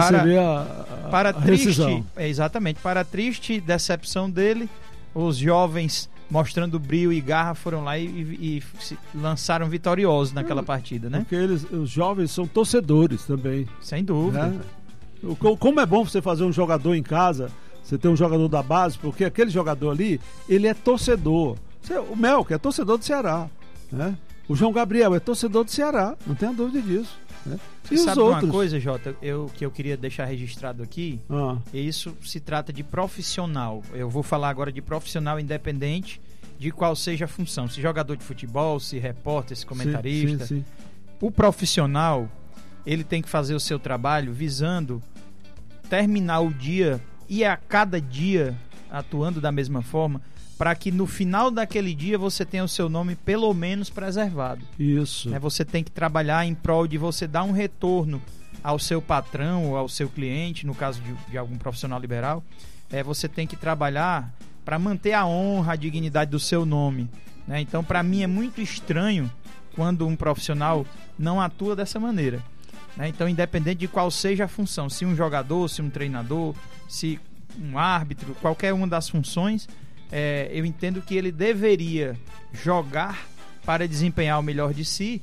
para triste, exatamente, para a triste decepção dele, os jovens, mostrando brio e garra, foram lá e se lançaram vitoriosos naquela partida, né? Porque os jovens são torcedores também, sem dúvida, né? Como é bom você fazer um jogador em casa, você tem um jogador da base, porque aquele jogador ali, ele é torcedor. O Melk é torcedor do Ceará, né? O João Gabriel é torcedor do Ceará, não tenha dúvida disso, né? E sabe os outros? Uma coisa, Jota, que eu queria deixar registrado aqui, isso se trata de profissional. Eu vou falar agora de profissional independente de qual seja a função, se jogador de futebol, se repórter, se comentarista. Sim. O profissional, ele tem que fazer o seu trabalho visando terminar o dia e a cada dia atuando da mesma forma, para que no final daquele dia você tenha o seu nome pelo menos preservado. Isso. Você tem que trabalhar em prol de você dar um retorno ao seu patrão ou ao seu cliente, no caso de algum profissional liberal. Você tem que trabalhar para manter a honra, a dignidade do seu nome, né? Então, para mim é muito estranho quando um profissional não atua dessa maneira, né? Então, independente de qual seja a função, se um jogador, se um treinador, se um árbitro, qualquer uma das funções, eu entendo que ele deveria jogar para desempenhar o melhor de si,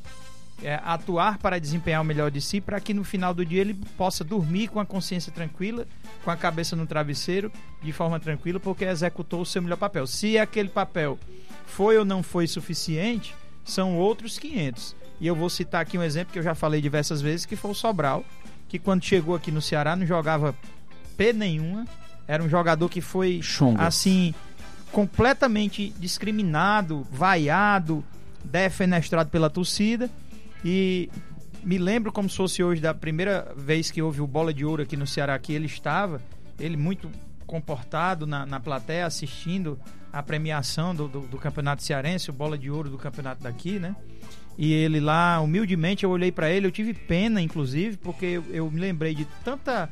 atuar para desempenhar o melhor de si, para que no final do dia ele possa dormir com a consciência tranquila, com a cabeça no travesseiro, de forma tranquila, porque executou o seu melhor papel. Se aquele papel foi ou não foi suficiente, são outros 500. E eu vou citar aqui um exemplo que eu já falei diversas vezes, que foi o Sobral, que quando chegou aqui no Ceará não jogava P nenhuma, era um jogador que foi assim, completamente discriminado, vaiado, defenestrado pela torcida. E me lembro como se fosse hoje da primeira vez que houve o Bola de Ouro aqui no Ceará, que ele muito comportado na plateia, assistindo a premiação do Campeonato Cearense, o Bola de Ouro do campeonato daqui, né? E ele lá, humildemente, eu olhei para ele, eu tive pena, inclusive, porque eu me lembrei de tanta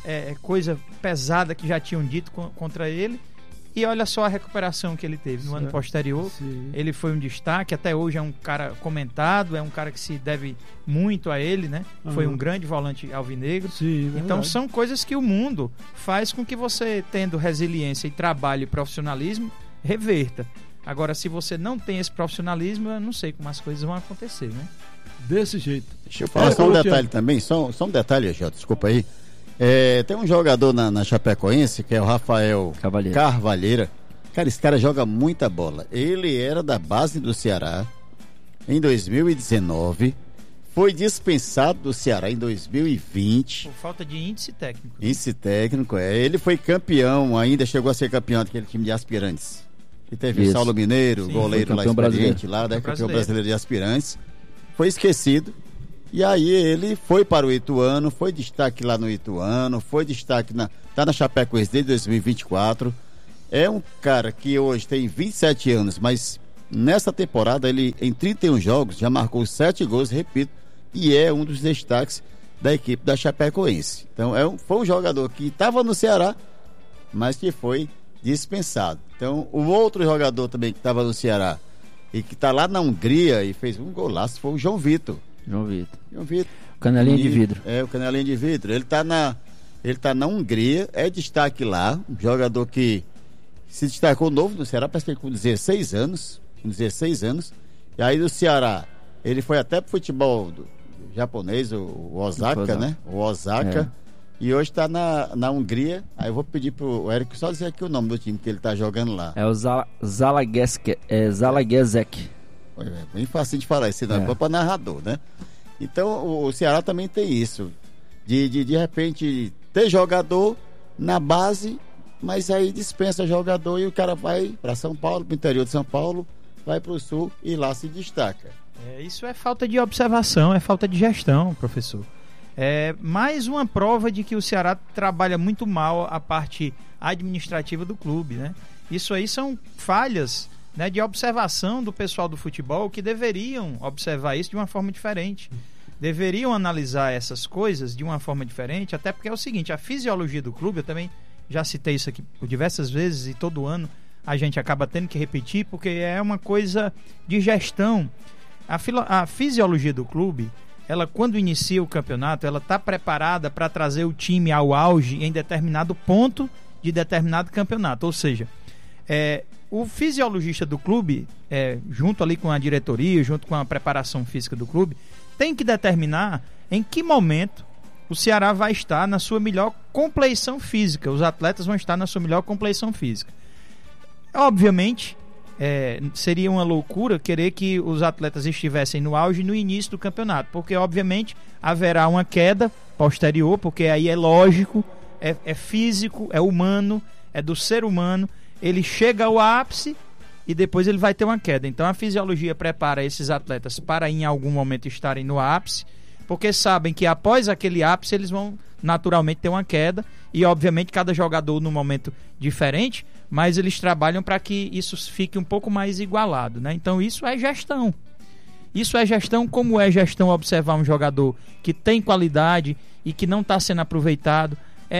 coisa pesada que já tinham dito contra ele. E olha só a recuperação que ele teve no ano posterior. Sim. Ele foi um destaque, até hoje é um cara comentado, é um cara que se deve muito a ele, né? Foi um grande volante alvinegro. Sim, então são coisas que o mundo faz com que você, tendo resiliência e trabalho e profissionalismo, reverta. Agora, se você não tem esse profissionalismo, eu não sei como as coisas vão acontecer, né? Desse jeito. Deixa eu falar só um detalhe também, só um detalhe, Jota, desculpa aí. Tem um jogador na Chapecoense, que é o Rafael Carvalheira. Cara, esse cara joga muita bola. Ele era da base do Ceará em 2019, foi dispensado do Ceará em 2020. Por falta de índice técnico. Índice técnico, Ele foi campeão, ainda chegou a ser campeão daquele time de aspirantes. E teve o Saulo Mineiro, goleiro lá experiente, lá, né? Campeão brasileiro de aspirantes. Foi esquecido. E aí ele foi para o Ituano, foi destaque lá no Ituano, foi destaque tá na Chapecoense desde 2024. É um cara que hoje tem 27 anos, mas nessa temporada ele, em 31 jogos, já marcou 7 gols, repito, e é um dos destaques da equipe da Chapecoense. Então foi um jogador que estava no Ceará, mas que foi dispensado. Então o outro jogador também que estava no Ceará e que está lá na Hungria e fez um golaço foi o João Vitor. João Vitor. Canelinha de vidro. O canelinha de vidro. Ele tá na Hungria, é destaque lá, um jogador que se destacou novo no Ceará, parece que com 16 anos. E aí do Ceará, ele foi até pro futebol japonês, o Osaka, né? O Osaka. E hoje está na Hungria. Aí eu vou pedir pro Érico só dizer aqui o nome do time que ele tá jogando lá. É o Zalagezek. É bem fácil de falar, esse nome é para narrador, né? Então o Ceará também tem isso, de repente ter jogador na base, mas aí dispensa jogador e o cara vai para São Paulo, para o interior de São Paulo, vai para o sul e lá se destaca. Isso é falta de observação, é falta de gestão, professor. É mais uma prova de que o Ceará trabalha muito mal a parte administrativa do clube, né? Isso aí são falhas, né, de observação do pessoal do futebol que deveriam observar isso de uma forma diferente. Deveriam analisar essas coisas de uma forma diferente, até porque é o seguinte, a fisiologia do clube, eu também já citei isso aqui por diversas vezes e todo ano a gente acaba tendo que repetir, porque é uma coisa de gestão. A fisiologia do clube, ela quando inicia o campeonato, ela está preparada para trazer o time ao auge em determinado ponto de determinado campeonato, ou seja, o fisiologista do clube, junto ali com a diretoria, junto com a preparação física do clube, tem que determinar em que momento o Ceará vai estar na sua melhor compleição física. Os atletas vão estar na sua melhor compleição física. Obviamente, seria uma loucura querer que os atletas estivessem no auge no início do campeonato, porque obviamente haverá uma queda posterior, porque aí é lógico, é físico, é humano, é do ser humano. Ele chega ao ápice e depois ele vai ter uma queda. Então a fisiologia prepara esses atletas para em algum momento estarem no ápice, porque sabem que após aquele ápice eles vão naturalmente ter uma queda, e obviamente cada jogador num momento diferente, mas eles trabalham para que isso fique um pouco mais igualado, né? Então isso é gestão. Isso é gestão, como é gestão observar um jogador que tem qualidade e que não está sendo aproveitado.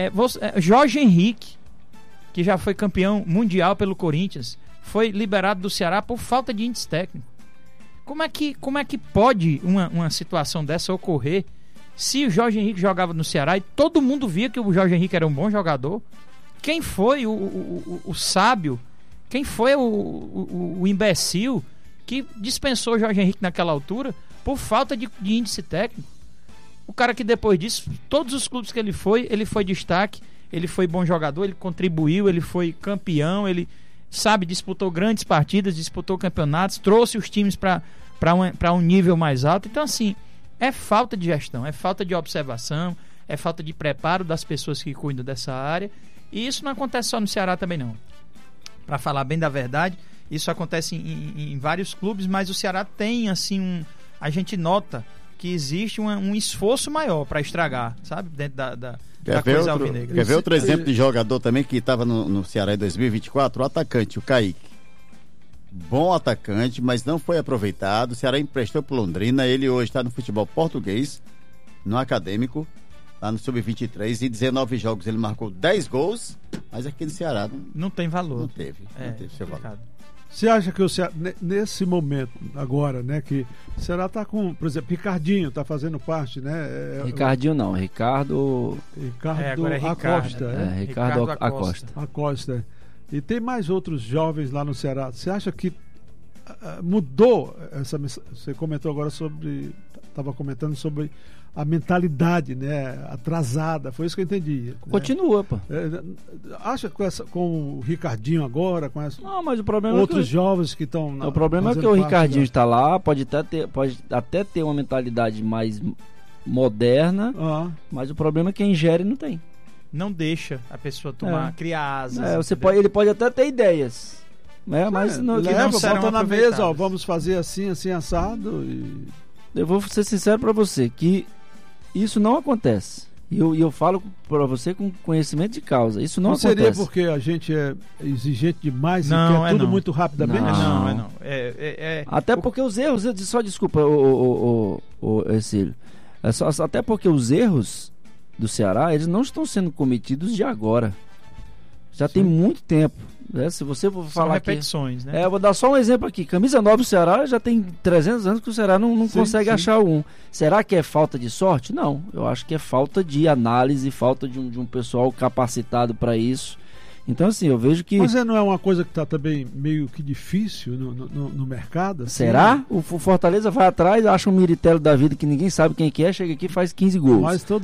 Jorge Henrique, que já foi campeão mundial pelo Corinthians, foi liberado do Ceará por falta de índice técnico. Como é que pode uma situação dessa ocorrer se o Jorge Henrique jogava no Ceará e todo mundo via que o Jorge Henrique era um bom jogador? Quem foi o sábio? Quem foi o imbecil que dispensou o Jorge Henrique naquela altura por falta de índice técnico? O cara que depois disso, todos os clubes que ele foi destaque, ele foi bom jogador, ele contribuiu, ele foi campeão, ele disputou grandes partidas, disputou campeonatos, trouxe os times para um nível mais alto. Então assim, é falta de gestão, é falta de observação, é falta de preparo das pessoas que cuidam dessa área, e isso não acontece só no Ceará também não. Para falar bem da verdade, isso acontece em vários clubes, mas o Ceará tem assim a gente nota que existe um esforço maior para estragar, sabe, dentro da coisa alvinegra. Quer ver outro exemplo de jogador também que estava no Ceará em 2024? O atacante, o Kaique. Bom atacante, mas não foi aproveitado. O Ceará emprestou para Londrina. Ele hoje está no futebol português, no Acadêmico, lá no Sub-23. Em 19 jogos ele marcou 10 gols, mas aqui no Ceará não tem valor. Não teve seu valor. Você acha que o Ceará, nesse momento agora, né, que o Ceará está com, por exemplo, Ricardinho está fazendo parte, né? Ricardinho não, Ricardo Acosta. Ricardo Acosta. Acosta. E tem mais outros jovens lá no Ceará. Você acha que mudou você comentou agora estava comentando sobre a mentalidade, né, atrasada, foi isso que eu entendi. Continua, pô. Acha com o Ricardinho agora, com não, mas o problema outros jovens que estão... O problema é que o Ricardinho está lá, pode até ter uma mentalidade mais moderna, mas o problema é que quem gere não tem. Não deixa a pessoa criar asas. Ele pode até ter ideias, né? Mas não bota na mesa, vamos fazer assim, assim, assado. Eu vou ser sincero para você que isso não acontece. E eu falo para você com conhecimento de causa. Isso não acontece. Seria porque a gente é exigente demais e quer tudo muito rapidamente? Não. Até porque os erros... Só desculpa, Ercílio. Até porque os erros do Ceará, eles não estão sendo cometidos de agora. Já tem muito tempo. Né? Se você for falar repetições, né? Eu vou dar só um exemplo aqui. Camisa 9 do Ceará já tem 300 anos que o Ceará não consegue achar um. Será que é falta de sorte? Não. Eu acho que é falta de análise, falta de um pessoal capacitado para isso. Então, assim, eu vejo que... Mas não é uma coisa que está também meio que difícil no mercado? Assim? Será? O Fortaleza vai atrás, acha um Miritello da vida que ninguém sabe quem que é, chega aqui e faz 15 gols.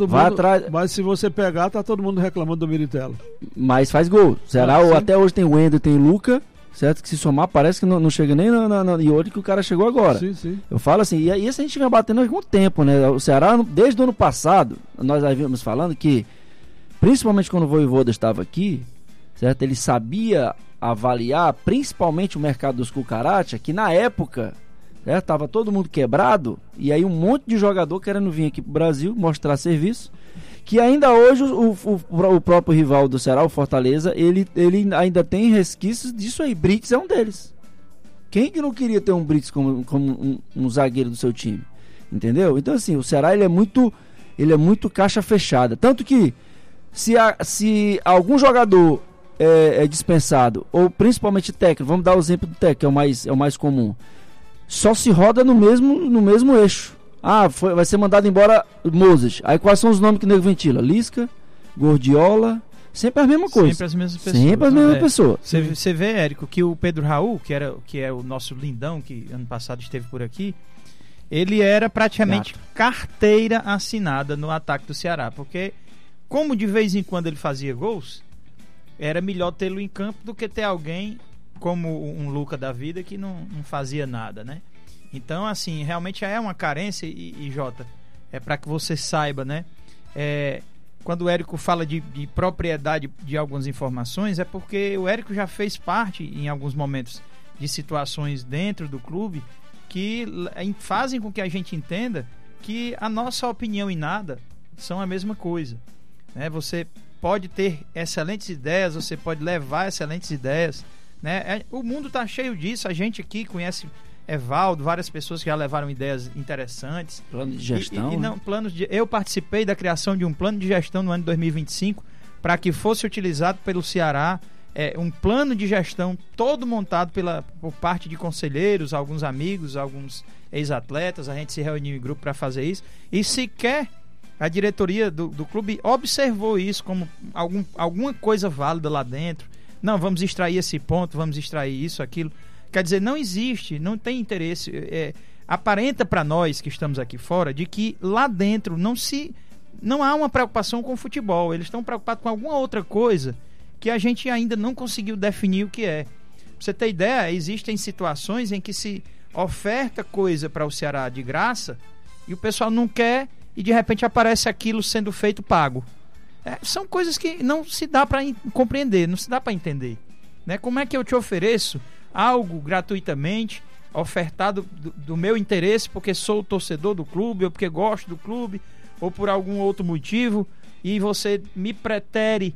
Mas se você pegar, tá todo mundo reclamando do Miritello. Mas faz gol. Será? Até hoje tem o Wendel, tem o Luca, certo? Que se somar parece que não chega nem e hoje que o cara chegou agora. Sim. Eu falo assim, e isso a gente vem batendo há algum tempo, né? O Ceará, desde o ano passado, nós havíamos falando que, principalmente quando o Vojvoda estava aqui, certo? Ele sabia avaliar principalmente o mercado dos cucaracha, que na época estava todo mundo quebrado, e aí um monte de jogador querendo vir aqui pro Brasil mostrar serviço, que ainda hoje o próprio rival do Ceará, o Fortaleza, ele ainda tem resquícios disso aí. Brits é um deles. Quem que não queria ter um Brits como um zagueiro do seu time? Entendeu? Então assim, o Ceará ele é muito caixa fechada, tanto que se algum jogador é dispensado, ou principalmente técnico, vamos dar o exemplo do técnico, que é o mais comum, só se roda no mesmo eixo. Vai ser mandado embora Moses. Aí quais são os nomes que o nego ventila? Lisca, Gordiola, sempre a mesma coisa. Sempre as mesmas pessoas. Sempre as mesmas pessoas. Você vê, Érico, que o Pedro Raul, que é o nosso lindão, que ano passado esteve por aqui, ele era praticamente carteira assinada no ataque do Ceará, porque como de vez em quando ele fazia gols, era melhor tê-lo em campo do que ter alguém como um Luca da vida que não fazia nada, né? Então, assim, realmente é uma carência e Jota, é para que você saiba, né? Quando o Érico fala de propriedade de algumas informações, é porque o Érico já fez parte, em alguns momentos, de situações dentro do clube que fazem com que a gente entenda que a nossa opinião e nada são a mesma coisa, né? Você pode ter excelentes ideias, você pode levar excelentes ideias, né? O mundo está cheio disso, a gente aqui conhece Evaldo, várias pessoas que já levaram ideias interessantes. Plano de gestão. Eu participei da criação de um plano de gestão no ano de 2025 para que fosse utilizado pelo Ceará, um plano de gestão todo montado por parte de conselheiros, alguns amigos, alguns ex-atletas. A gente se reuniu em grupo para fazer isso e sequer a diretoria do clube observou isso como alguma coisa válida lá dentro. Não, vamos extrair esse ponto, vamos extrair isso, aquilo. Quer dizer, não existe, não tem interesse. Aparenta para nós que estamos aqui fora de que lá dentro não há uma preocupação com o futebol. Eles estão preocupados com alguma outra coisa que a gente ainda não conseguiu definir o que é. Pra você ter ideia, existem situações em que se oferta coisa para o Ceará de graça e o pessoal não quer e de repente aparece aquilo sendo feito pago. São coisas que não se dá para compreender, não se dá para entender, né? Como é que eu te ofereço algo gratuitamente, ofertado do meu interesse porque sou torcedor do clube, ou porque gosto do clube, ou por algum outro motivo, e você me pretere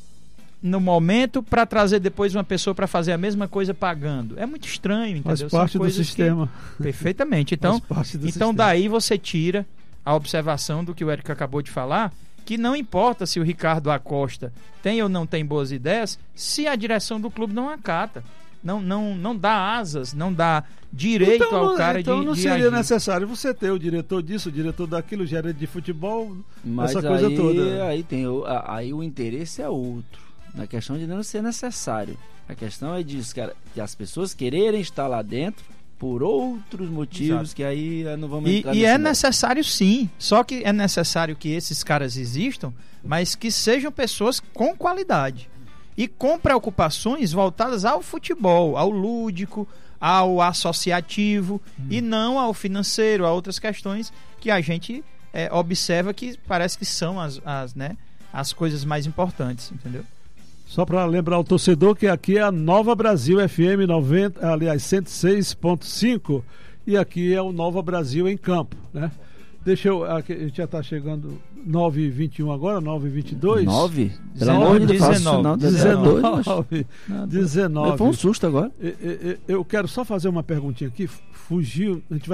no momento para trazer depois uma pessoa para fazer a mesma coisa pagando? É muito estranho, entendeu? Faz parte do sistema. Perfeitamente. Então daí você tira a observação do que o Érico acabou de falar, que não importa se o Ricardo Acosta tem ou não tem boas ideias, se a direção do clube não acata. Não dá asas, não dá direito ao cara de não seria agir. necessário você ter o diretor disso, o diretor daquilo, o gerente de futebol, mas essa coisa toda. Aí o interesse é outro. Na questão de não ser necessário. A questão é disso, cara, de as pessoas quererem estar lá dentro por outros motivos. Exato. Que aí não vamos entrar E é necessário sim, só que é necessário que esses caras existam, mas que sejam pessoas com qualidade e com preocupações voltadas ao futebol, ao lúdico, ao associativo e não ao financeiro, a outras questões que a gente observa que parece que são as coisas mais importantes, entendeu? Só para lembrar o torcedor que aqui é a Nova Brasil FM 106.5 e aqui é o Nova Brasil em campo, né? Aqui, a gente já está chegando 9h21 agora, 9h22. 9? Pelo amor de Deus, 19. Foi um susto agora. Eu quero só fazer uma perguntinha aqui. Fugiu, a gente vai